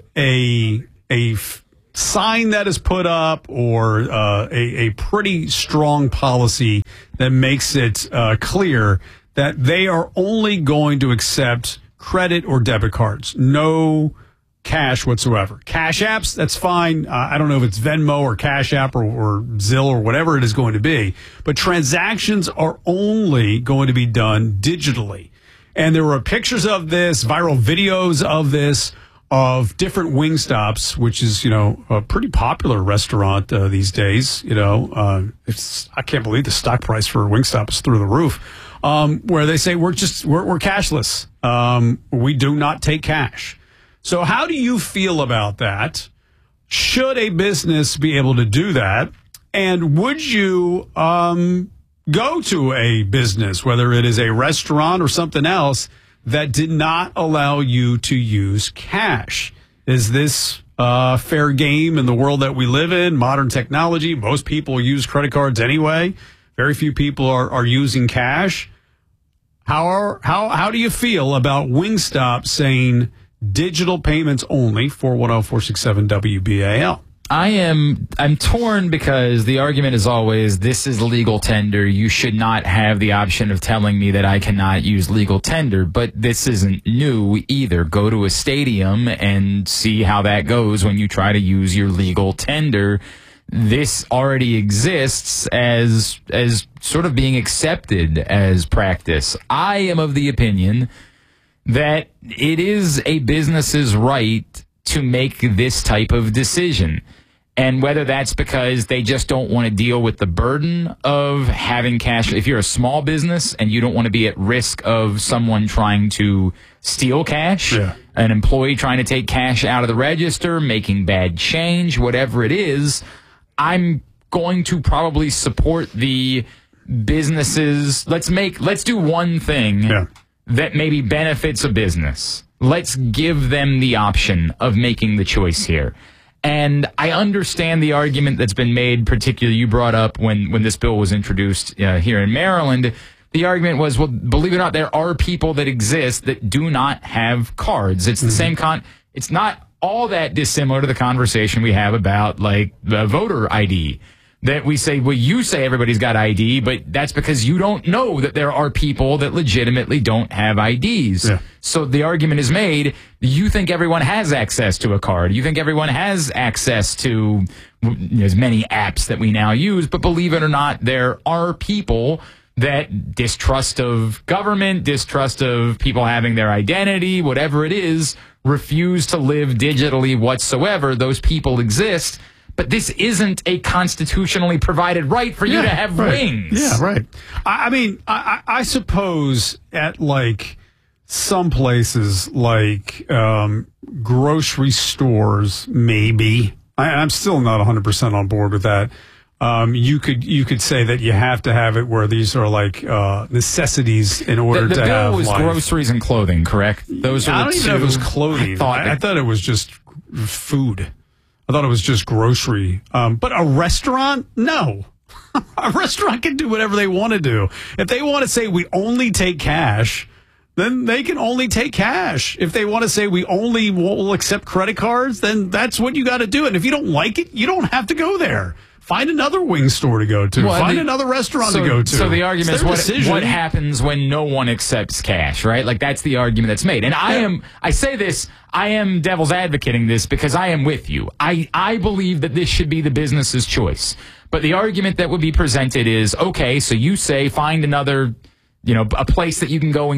Speaker 16: a a f- sign that is put up or uh, a, a pretty strong policy that makes it uh, clear that they are only going to accept credit or debit cards. No cash whatsoever. Cash apps, that's fine. Uh, I don't know if it's Venmo or Cash App or, or Zelle or whatever it is going to be, but transactions are only going to be done digitally. And there were pictures of this, viral videos of this, of different Wingstops, which is, you know, a pretty popular restaurant uh, these days. You know, uh, it's I can't believe the stock price for Wingstop is through the roof. Um, where they say we're just we're, we're cashless. Um, we do not take cash. So how do you feel about that? Should a business be able to do that? And would you um, go to a business, whether it is a restaurant or something else, that did not allow you to use cash? Is this uh, fair game in the world that we live in, modern technology? Most people use credit cards anyway. Very few people are, are using cash. How, are, how, how do you feel about Wingstop saying digital payments only? four one zero, four six seven, W B A L.
Speaker 17: I am I'm torn because the argument is always this is legal tender. You should not have the option of telling me that I cannot use legal tender, but this isn't new either. Go to a stadium and see how that goes when you try to use your legal tender. This already exists as as sort of being accepted as practice. I am of the opinion that it is a business's right to make this type of decision. And whether that's because they just don't want to deal with the burden of having cash. If you're a small business and you don't want to be at risk of someone trying to steal cash,
Speaker 16: yeah.
Speaker 17: an employee trying to take cash out of the register, making bad change, whatever it is, I'm going to probably support the businesses. Let's make, let's do one thing.
Speaker 16: Yeah.
Speaker 17: That maybe benefits a business. Let's give them the option of making the choice here. And I understand the argument that's been made, particularly you brought up when, when this bill was introduced uh, here in Maryland. The argument was, well, believe it or not, there are people that exist that do not have cards. It's the mm-hmm. same con. It's not all that dissimilar to the conversation we have about, like, the voter I D. That we say, well, you say everybody's got I D, but that's because you don't know that there are people that legitimately don't have I Ds.
Speaker 16: Yeah.
Speaker 17: So the argument is made, you think everyone has access to a card. You think everyone has access to as many apps that we now use. But believe it or not, there are people that distrust of government, distrust of people having their identity, whatever it is, refuse to live digitally whatsoever. Those people exist. But this isn't a constitutionally provided right for you
Speaker 16: yeah,
Speaker 17: to have
Speaker 16: right.
Speaker 17: wings.
Speaker 16: Yeah, right. I, I mean, I, I suppose at like some places like um, grocery stores, maybe. I, I'm still not one hundred percent on board with that. Um, you could you could say that you have to have it where these are like uh, necessities in order
Speaker 17: the, the
Speaker 16: to
Speaker 17: bill
Speaker 16: have
Speaker 17: was
Speaker 16: life.
Speaker 17: Groceries and clothing, correct? Those
Speaker 16: I
Speaker 17: are
Speaker 16: don't
Speaker 17: the
Speaker 16: even
Speaker 17: two.
Speaker 16: know if it was clothing.
Speaker 17: I thought,
Speaker 16: I, I thought it was just food. I thought it was just grocery. Um, but a restaurant? No. A restaurant can do whatever they want to do. If they want to say we only take cash, then they can only take cash. If they want to say we only will accept credit cards, then that's what you got to do. And if you don't like it, you don't have to go there. Find another wing store to go to.
Speaker 17: Well,
Speaker 16: Find
Speaker 17: the,
Speaker 16: another restaurant
Speaker 17: so,
Speaker 16: to go to.
Speaker 17: So the argument is what,
Speaker 16: decision.
Speaker 17: what happens when no one accepts cash, right? Like that's the argument that's made. And I am, I say this, I am devil's advocating this because I am with you. I, I believe that this should be the business's choice. But the argument that would be presented is, okay, so you say find another, you know, a place that you can go and get food. But then what happens when all of them, we don't force businesses to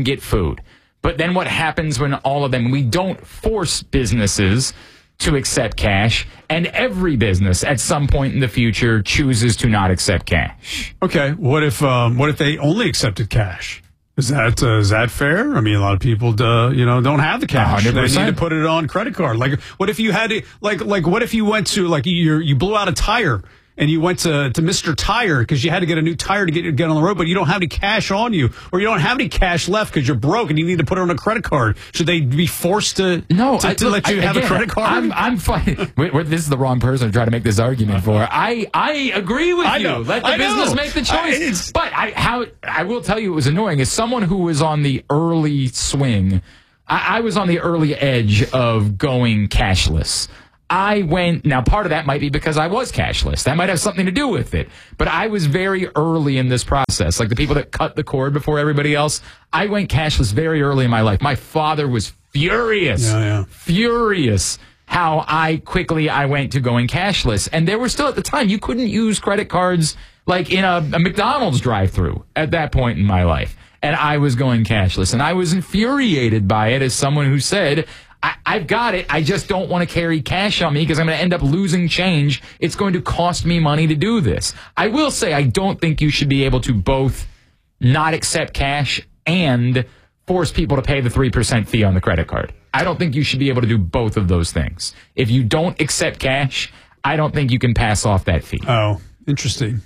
Speaker 17: to accept cash, and every business at some point in the future chooses to not accept cash.
Speaker 16: Okay, what if um, what if they only accepted cash? Is that uh, is that fair? I mean, a lot of people, uh, you know, don't have the cash.
Speaker 17: one hundred percent.
Speaker 16: They need to put it on credit card. Like, what if you had to, like, like, what if you went to, like, you you blew out a tire and you went to, to Mister Tire because you had to get a new tire to get get on the road, but you don't have any cash on you, or you don't have any cash left because you're broke and you need to put it on a credit card. Should they be forced to
Speaker 17: no
Speaker 16: to,
Speaker 17: I,
Speaker 16: to
Speaker 17: look,
Speaker 16: let you
Speaker 17: I,
Speaker 16: have
Speaker 17: again,
Speaker 16: a credit card?
Speaker 17: I'm, I'm fine. Wait, wait, this is the wrong person to try to make this argument for. I I agree with
Speaker 16: I
Speaker 17: you.
Speaker 16: know.
Speaker 17: Let the
Speaker 16: I
Speaker 17: business
Speaker 16: know.
Speaker 17: make the choice. I, but I how I will tell you it was annoying. As someone who was on the early swing, I, I was on the early edge of going cashless. I went, now part of that might be because I was cashless. That might have something to do with it. But I was very early in this process. Like the people that cut the cord before everybody else, I went cashless very early in my life. My father was furious,
Speaker 16: yeah, yeah.
Speaker 17: furious how I quickly I went to going cashless. And there were still at the time, you couldn't use credit cards like in a, a McDonald's drive-thru at that point in my life. And I was going cashless. And I was infuriated by it as someone who said, I, I've got it. I just don't want to carry cash on me because I'm going to end up losing change. It's going to cost me money to do this. I will say I don't think you should be able to both not accept cash and force people to pay the three percent fee on the credit card. I don't think you should be able to do both of those things. If you don't accept cash, I don't think you can pass off that fee.
Speaker 16: Oh, interesting.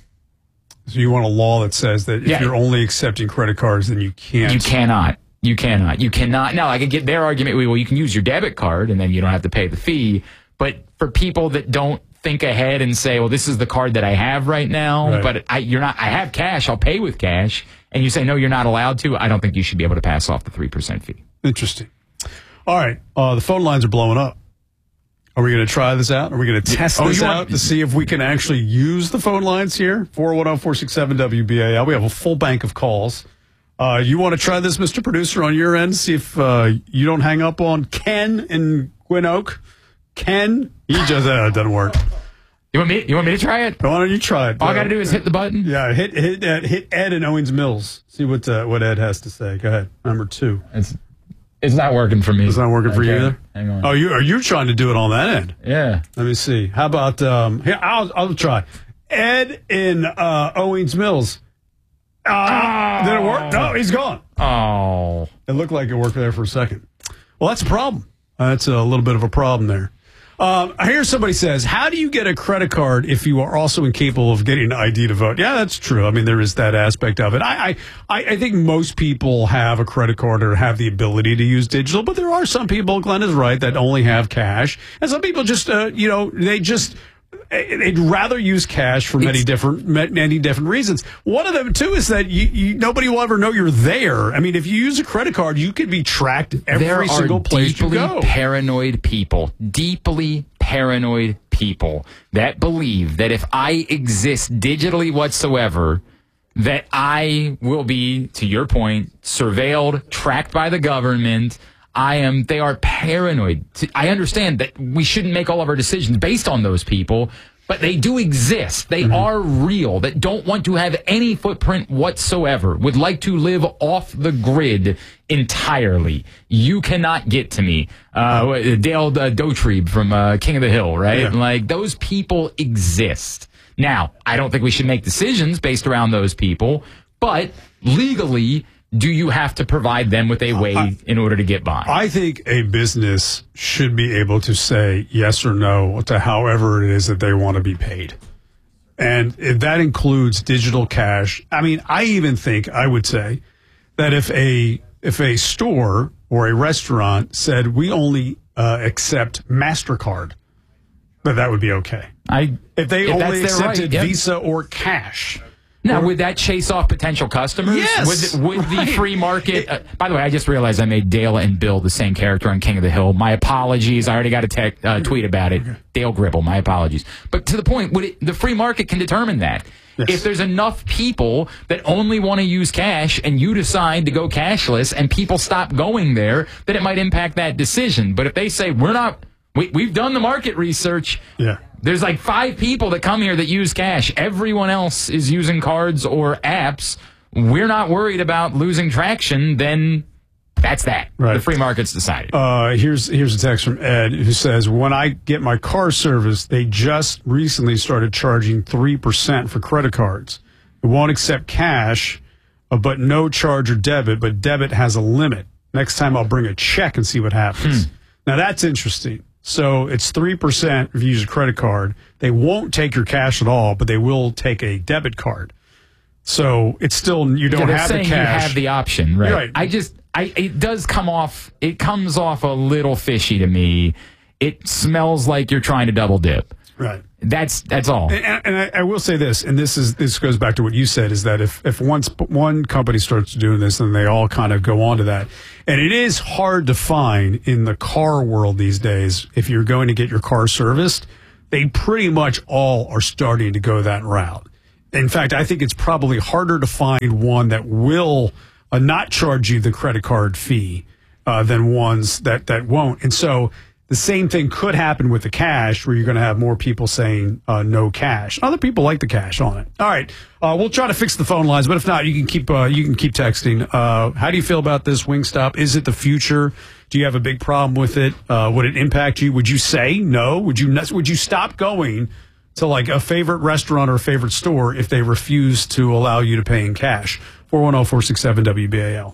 Speaker 16: So you want a law that says that if
Speaker 17: Yeah.
Speaker 16: you're only accepting credit cards, then you can't.
Speaker 17: You cannot. You cannot. You cannot. Now, I could get their argument. Well, you can use your debit card and then you don't have to pay the fee. But for people that don't think ahead and say, well, this is the card that I have right now,
Speaker 16: Right.
Speaker 17: but I, you're not, I have cash, I'll pay with cash. And you say, no, you're not allowed to. I don't think you should be able to pass off the three percent fee.
Speaker 16: Interesting. All right. Uh, the phone lines are blowing up. Are we going to try this out? Are we going to test
Speaker 17: Oh,
Speaker 16: this
Speaker 17: you
Speaker 16: out
Speaker 17: want-
Speaker 16: to see if we can actually use the phone lines here? four one zero, four six seven, W B A L. We have a full bank of calls. Uh, you want to try this, Mister Producer, on your end? See if uh, you don't hang up on Ken in Gwyn Oak. Ken? He just, uh, it doesn't work.
Speaker 17: You want me, you want me to try it?
Speaker 16: Why don't you try it?
Speaker 17: All I got to do is hit the button?
Speaker 16: Yeah, hit hit uh, hit Ed in Owings Mills. See what uh, what Ed has to say. Go ahead. Number two.
Speaker 17: It's it's not working for me.
Speaker 16: It's not working for you
Speaker 17: Okay,
Speaker 16: either?
Speaker 17: hang on.
Speaker 16: Oh, you are you trying to do it on that end?
Speaker 17: Yeah.
Speaker 16: Let me see. How about um here I'll I'll try. Ed in uh, Owings Mills. Uh, Did it work? No, he's gone.
Speaker 17: Oh.
Speaker 16: It looked like it worked there for a second. Well, that's a problem. Uh, that's a little bit of a problem there. Um, I hear somebody says, how do you get a credit card if you are also incapable of getting an I D to vote? Yeah, that's true. I mean, there is that aspect of it. I, I, I think most people have a credit card or have the ability to use digital, but there are some people, Glenn is right, that only have cash. And some people just, uh, you know, they just... they'd rather use cash for many different many different reasons. One of them too is that you, you nobody will ever know you're there. I mean, if you use a credit card, you could be tracked every
Speaker 17: there
Speaker 16: single
Speaker 17: are
Speaker 16: place you
Speaker 17: deeply
Speaker 16: go.
Speaker 17: paranoid people, deeply paranoid people that believe that if I exist digitally whatsoever, that I will be, to your point, surveilled, tracked by the government. I am, they are paranoid. I understand that we shouldn't make all of our decisions based on those people, but they do exist. They mm-hmm. are real, that don't want to have any footprint whatsoever, would like to live off the grid entirely. You cannot get to me. Uh, Dale uh, Dotrieb from uh, King of the Hill, right?
Speaker 16: Yeah.
Speaker 17: Like, those people exist. Now, I don't think we should make decisions based around those people, but legally, do you have to provide them with a way I, in order to get by?
Speaker 16: I think a business should be able to say yes or no to however it is that they want to be paid. And if that includes digital cash, I mean, I even think I would say that if a if a store or a restaurant said we only uh, accept MasterCard, that that would be okay.
Speaker 17: I
Speaker 16: if they
Speaker 17: if
Speaker 16: only
Speaker 17: that's their
Speaker 16: accepted
Speaker 17: right, yep.
Speaker 16: Visa or cash.
Speaker 17: Now, would that chase off potential customers?
Speaker 16: Yes.
Speaker 17: Would, would
Speaker 16: right.
Speaker 17: the free market... Uh, by the way, I just realized I made Dale and Bill the same character on King of the Hill. My apologies. I already got a tech, uh, tweet about it. Okay. Dale Gribble, my apologies. But to the point, would it, the free market can determine that. Yes. If there's enough people that only want to use cash and you decide to go cashless and people stop going there, then it might impact that decision. But if they say, we're not... We, we've done the market research...
Speaker 16: Yeah.
Speaker 17: There's like five people that come here that use cash. Everyone else is using cards or apps. We're not worried about losing traction. Then That's that.
Speaker 16: Right.
Speaker 17: The free market's decided.
Speaker 16: Uh, here's here's a text from Ed who says, when I get my car serviced, they just recently started charging three percent for credit cards. It won't accept cash, uh, but no charge or debit, but debit has a limit. Next time I'll bring a check and see what happens. Hmm. Now, that's interesting. So it's three percent if you use a credit card. They won't take your cash at all, but they will take a debit card. So it's still, you don't
Speaker 17: yeah,
Speaker 16: have the cash.
Speaker 17: You have the option, right?
Speaker 16: right.
Speaker 17: I just, I it does come off, it comes off a little fishy to me. It smells like you're trying to double dip.
Speaker 16: Right.
Speaker 17: That's that's all.
Speaker 16: And, and I, I will say this, and this is this goes back to what you said, is that if, if once one company starts doing this, then they all kind of go on to that. And it is hard to find in the car world these days, if you're going to get your car serviced, they pretty much all are starting to go that route. In fact, I think it's probably harder to find one that will uh, not charge you the credit card fee uh, than ones that, that won't. And so the same thing could happen with the cash, where you're going to have more people saying uh, no cash. Other people like the cash on it. All right, uh, we'll try to fix the phone lines, but if not, you can keep uh, you can keep texting. Uh, how do you feel about this Wingstop? Is it the future? Do you have a big problem with it? Uh, would it impact you? Would you say no? Would you would you stop going to like a favorite restaurant or a favorite store if they refuse to allow you to pay in cash? four one zero, four six seven, W B A L.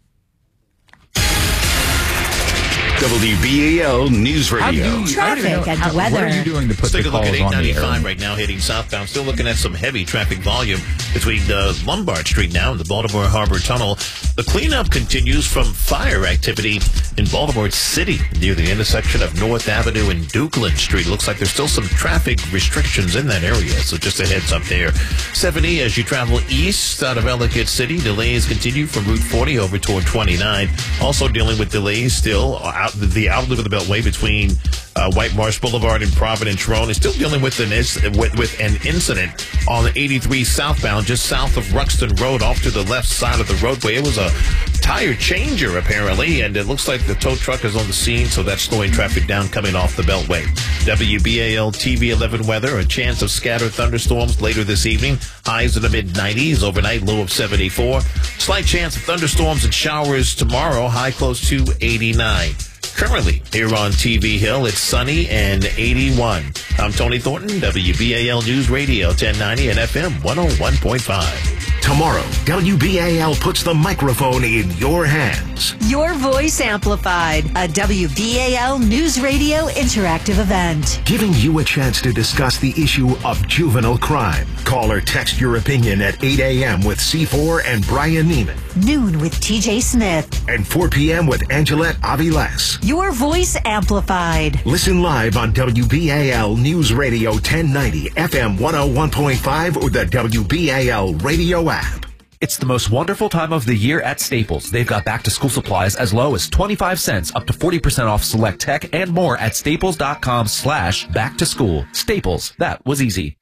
Speaker 1: W B A L News Radio.
Speaker 11: You, traffic and
Speaker 17: how,
Speaker 11: weather.
Speaker 17: What are you doing to put
Speaker 12: Let's
Speaker 17: the
Speaker 12: take a look
Speaker 17: calls
Speaker 12: at
Speaker 17: on the
Speaker 12: eight
Speaker 17: air?
Speaker 12: ninety-five right now, heading southbound. Still looking at some heavy traffic volume between uh, Lombard Street now and the Baltimore Harbor Tunnel. The cleanup continues from fire activity in Baltimore City near the intersection of North Avenue and Dukeland Street. Looks like there's still some traffic restrictions in that area, so just a heads up there. seventy as you travel east out of Ellicott City. Delays continue from Route forty over toward twenty-nine. Also dealing with delays still out the outlet of the Beltway between uh, White Marsh Boulevard and Providence Road. Is still dealing with an with, with an incident on eighty-three southbound, just south of Ruxton Road, off to the left side of the roadway. It was a tire changer apparently, and it looks like the tow truck is on the scene, so that's slowing traffic down coming off the Beltway. W B A L T V eleven weather: a chance of scattered thunderstorms later this evening. Highs in the mid nineties overnight, low of seventy-four. Slight chance of thunderstorms and showers tomorrow, high close to eighty-nine. Currently, here on T V Hill, it's sunny and eighty-one. I'm Tony Thornton, W B A L News Radio, ten ninety and F M one oh one point five.
Speaker 1: Tomorrow, W B A L puts the microphone in your hands.
Speaker 11: Your voice amplified, a W B A L News Radio interactive event.
Speaker 1: Giving you a chance to discuss the issue of juvenile crime. Call or text your opinion at eight a.m. with C four and Brian Neiman.
Speaker 11: Noon with T J Smith.
Speaker 1: And four p.m. with Angelette Aviles.
Speaker 11: Your voice amplified.
Speaker 1: Listen live on W B A L News Radio ten ninety, F M one oh one point five, or the W B A L radio app.
Speaker 13: It's the most wonderful time of the year at Staples. They've got back-to-school supplies as low as twenty-five cents, up to forty percent off select tech, and more at staples.com slash back-to-school. Staples. That was easy.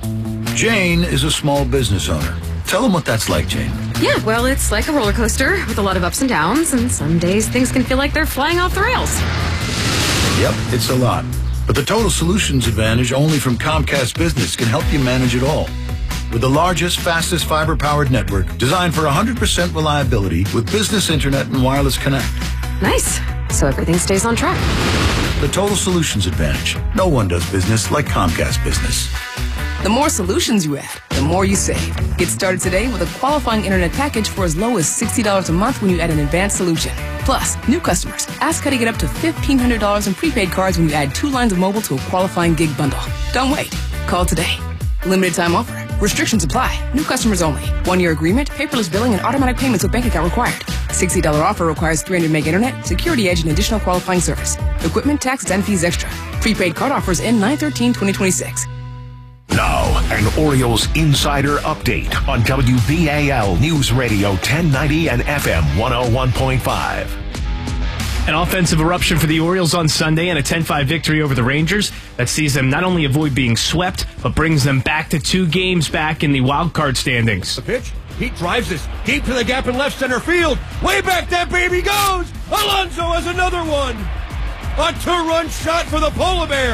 Speaker 20: Jane is a small business owner. Tell them what that's like, Jane.
Speaker 21: Yeah, well, it's like a roller coaster with a lot of ups and downs, and some days things can feel like they're flying off the rails.
Speaker 20: Yep, it's a lot. But the Total Solutions Advantage only from Comcast Business can help you manage it all. With the largest, fastest fiber-powered network designed for one hundred percent reliability with business internet and wireless connect.
Speaker 21: Nice. So everything stays on track.
Speaker 20: The Total Solutions Advantage. No one does business like Comcast Business.
Speaker 22: The more solutions you add, the more you save. Get started today with a qualifying internet package for as low as sixty dollars a month when you add an advanced solution. Plus, new customers, ask how to get up to fifteen hundred dollars in prepaid cards when you add two lines of mobile to a qualifying gig bundle. Don't wait. Call today. Limited time offer. Restrictions apply. New customers only. One-year agreement, paperless billing, and automatic payments with bank account required. sixty dollars offer requires three hundred meg internet, security edge, and additional qualifying service. Equipment, taxes, and fees extra. Prepaid card offers end nine thirteen twenty twenty-six.
Speaker 1: Now, an Orioles insider update on W B A L News Radio ten ninety and F M one oh one point five.
Speaker 23: An offensive eruption for the Orioles on Sunday and a ten five victory over the Rangers that sees them not only avoid being swept, but brings them back to two games back in the wild card standings.
Speaker 24: The pitch, he drives this deep to the gap in left center field. Way back that baby goes! Alonso has another one! A two-run shot for the Polar Bear.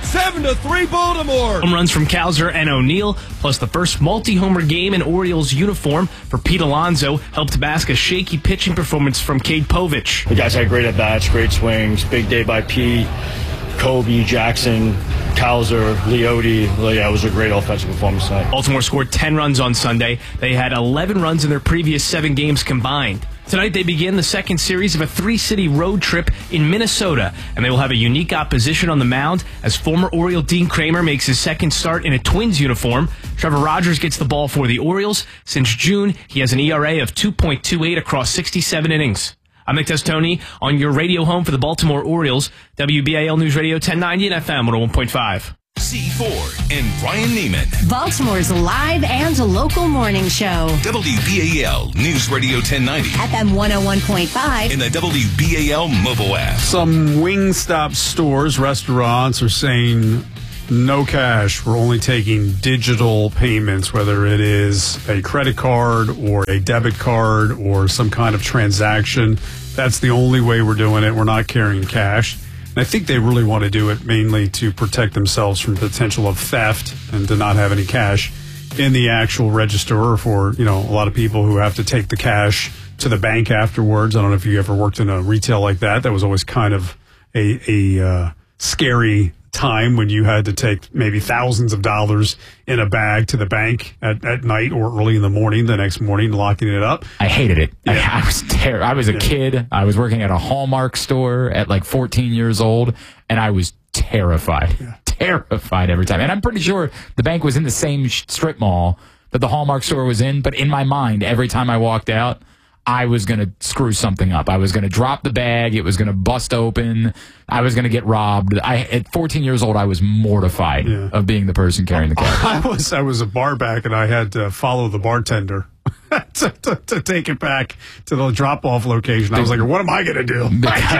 Speaker 24: seven to three Baltimore.
Speaker 23: Home runs from Cowser and O'Neill, plus the first multi-homer game in Orioles uniform for Pete Alonso, helped mask a shaky pitching performance from Cade Povich.
Speaker 3: The guys had great at-bats, great swings, big day by Pete, Kobe, Jackson, Cowser, Leote. Yeah, it was a great offensive performance tonight.
Speaker 23: Baltimore scored ten runs on Sunday. They had eleven runs in their previous seven games combined. Tonight they begin the second series of a three-city road trip in Minnesota, and they will have a unique opposition on the mound as former Oriole Dean Kramer makes his second start in a Twins uniform. Trevor Rogers gets the ball for the Orioles. Since June, he has an E R A of two point two eight across sixty-seven innings. I'm Nick Testoni on your radio home for the Baltimore Orioles, W B A L News Radio ten ninety and F M one oh one point five.
Speaker 1: C Ford and Brian Neiman.
Speaker 4: Baltimore's live and local morning show.
Speaker 1: W B A L News Radio ten ninety.
Speaker 4: F M one oh one point five.
Speaker 1: In the W B A L mobile app.
Speaker 16: Some Wingstop stores, restaurants are saying no cash. We're only taking digital payments, whether it is a credit card or a debit card or some kind of transaction. That's the only way we're doing it. We're not carrying cash. And I think they really want to do it mainly to protect themselves from potential of theft and to not have any cash in the actual register, or for, you know, a lot of people who have to take the cash to the bank afterwards. I don't know if you ever worked in a retail like that. That was always kind of a, a uh, scary time when you had to take maybe thousands of dollars in a bag to the bank at, at night or early in the morning, the next morning, locking it up.
Speaker 17: I hated it.
Speaker 16: Yeah.
Speaker 17: I, I was ter- I was a
Speaker 16: yeah.
Speaker 17: kid. I was working at a Hallmark store at like fourteen years old, and I was terrified. Yeah. Terrified every time. And I'm pretty sure the bank was in the same strip mall that the Hallmark store was in, but in my mind, every time I walked out, I was going to screw something up. I was going to drop the bag. It was going to bust open. I was going to get robbed. I, at fourteen years old, I was mortified yeah. of being the person carrying the cash.
Speaker 16: I was I was a bar back, and I had to follow the bartender to, to, to take it back to the drop-off location. I was like, what am I going to do?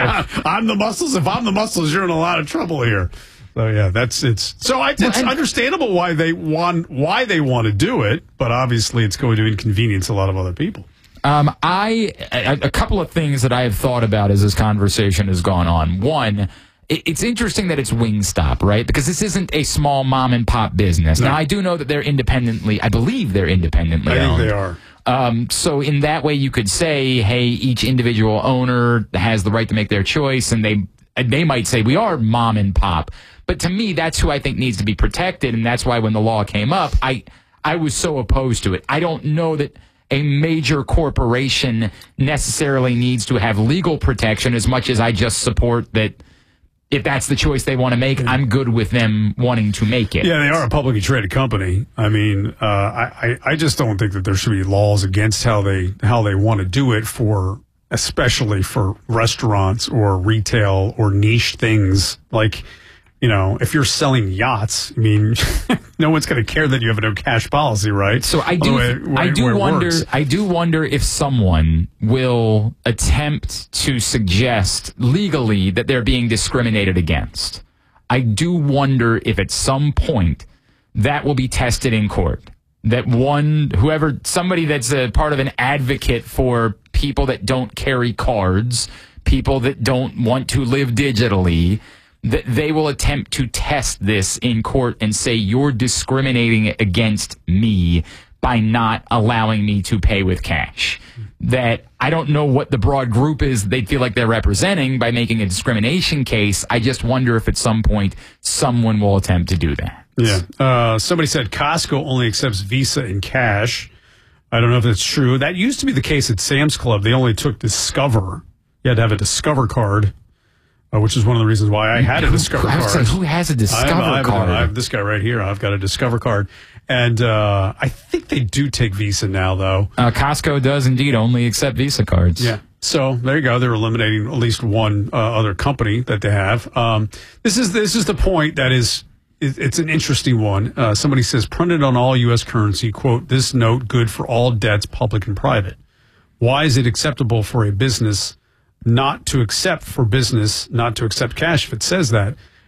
Speaker 16: I'm the muscles. If I'm the muscles, you're in a lot of trouble here. So yeah, that's it's. So I, it's understandable why they want why they want to do it, but obviously it's going to inconvenience a lot of other people.
Speaker 17: Um, I a, a couple of things that I have thought about as this conversation has gone on. One, it, it's interesting that it's Wingstop, right? Because this isn't a small mom and pop business. No. Now, I do know that they're independently. I believe they're independently
Speaker 16: I
Speaker 17: owned.
Speaker 16: think they are.
Speaker 17: Um, so in that way, you could say, hey, each individual owner has the right to make their choice, and they they might say we are mom and pop. But to me, that's who I think needs to be protected, and that's why when the law came up, I I was so opposed to it. I don't know that a major corporation necessarily needs to have legal protection as much as I just support that if that's the choice they want to make, I'm good with them wanting to make it.
Speaker 16: Yeah, they are a publicly traded company. I mean, uh, I, I just don't think that there should be laws against how they how they want to do it, for especially for restaurants or retail or niche things like, you know, if you're selling yachts, I mean, no one's going to care that you have a no cash policy, right?
Speaker 17: So I do,
Speaker 16: way, way,
Speaker 17: I do wonder, I do wonder if someone will attempt to suggest legally that they're being discriminated against. I do wonder if at some point that will be tested in court. That one, whoever, somebody that's a part of an advocate for people that don't carry cards, people that don't want to live digitally, that they will attempt to test this in court and say, you're discriminating against me by not allowing me to pay with cash. That I don't know what the broad group is they feel like they're representing by making a discrimination case. I just wonder if at some point someone will attempt to do that.
Speaker 16: Yeah. Uh, somebody said Costco only accepts Visa in cash. I don't know if that's true. That used to be the case at Sam's Club. They only took Discover. You had to have a Discover card. Uh, which is one of the reasons why I had a Discover
Speaker 17: I would
Speaker 16: card.
Speaker 17: say, who has a Discover
Speaker 16: I have, I have,
Speaker 17: card?
Speaker 16: I have this guy right here. I've got a Discover card. And uh, I think they do take Visa now, though.
Speaker 17: Uh, Costco does indeed only accept Visa cards.
Speaker 16: Yeah. So there you go. They're eliminating at least one uh, other company that they have. Um, this is this is the point that is, it, it's an interesting one. Uh, somebody says, printed on all U S currency, quote, this note good for all debts, public and private. Why is it acceptable for a business not to accept for business, not to accept cash if it says that?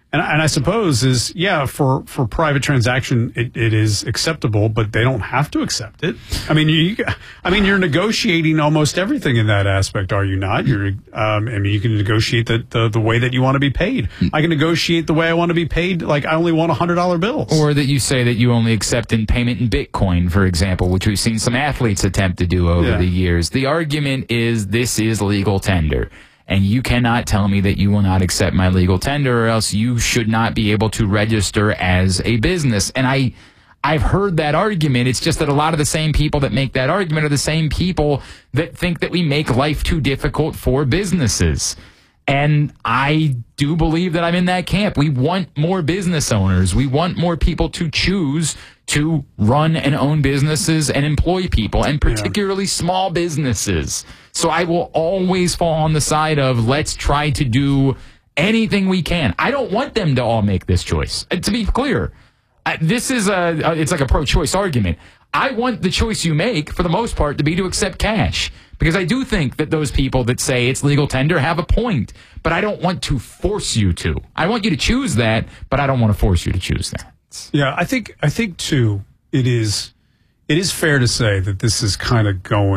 Speaker 16: And, and I suppose is, yeah, for, for private transaction, it, it is acceptable, but they don't have to accept it. I mean, you, I mean, you're negotiating almost everything in that aspect, are you not? You're, um, I mean, you can negotiate the, the, the way that you want to be paid. I can negotiate the way I want to be paid. Like, I only want one hundred dollar bills.
Speaker 17: Or that you say that you only accept in payment in Bitcoin, for example, which we've seen some athletes attempt to do over
Speaker 16: Yeah.
Speaker 17: the years. The argument is this is legal tender. And you cannot tell me that you will not accept my legal tender, or else you should not be able to register as a business. And I, I've heard that argument. It's just that a lot of the same people that make that argument are the same people that think that we make life too difficult for businesses. And I do believe that I'm in that camp. We want more business owners. We want more people to choose to run and own businesses and employ people, and particularly yeah. small businesses. So I will always fall on the side of let's try to do anything we can. I don't want them to all make this choice. And to be clear, I, this is a, a it's like a pro-choice argument. I want the choice you make, for the most part, to be to accept cash. Because I do think that those people that say it's legal tender have a point. But I don't want to force you to. I want you to choose that, but I don't want to force you to choose that.
Speaker 16: Yeah, I think I think too, it is it is fair to say that this is kind of going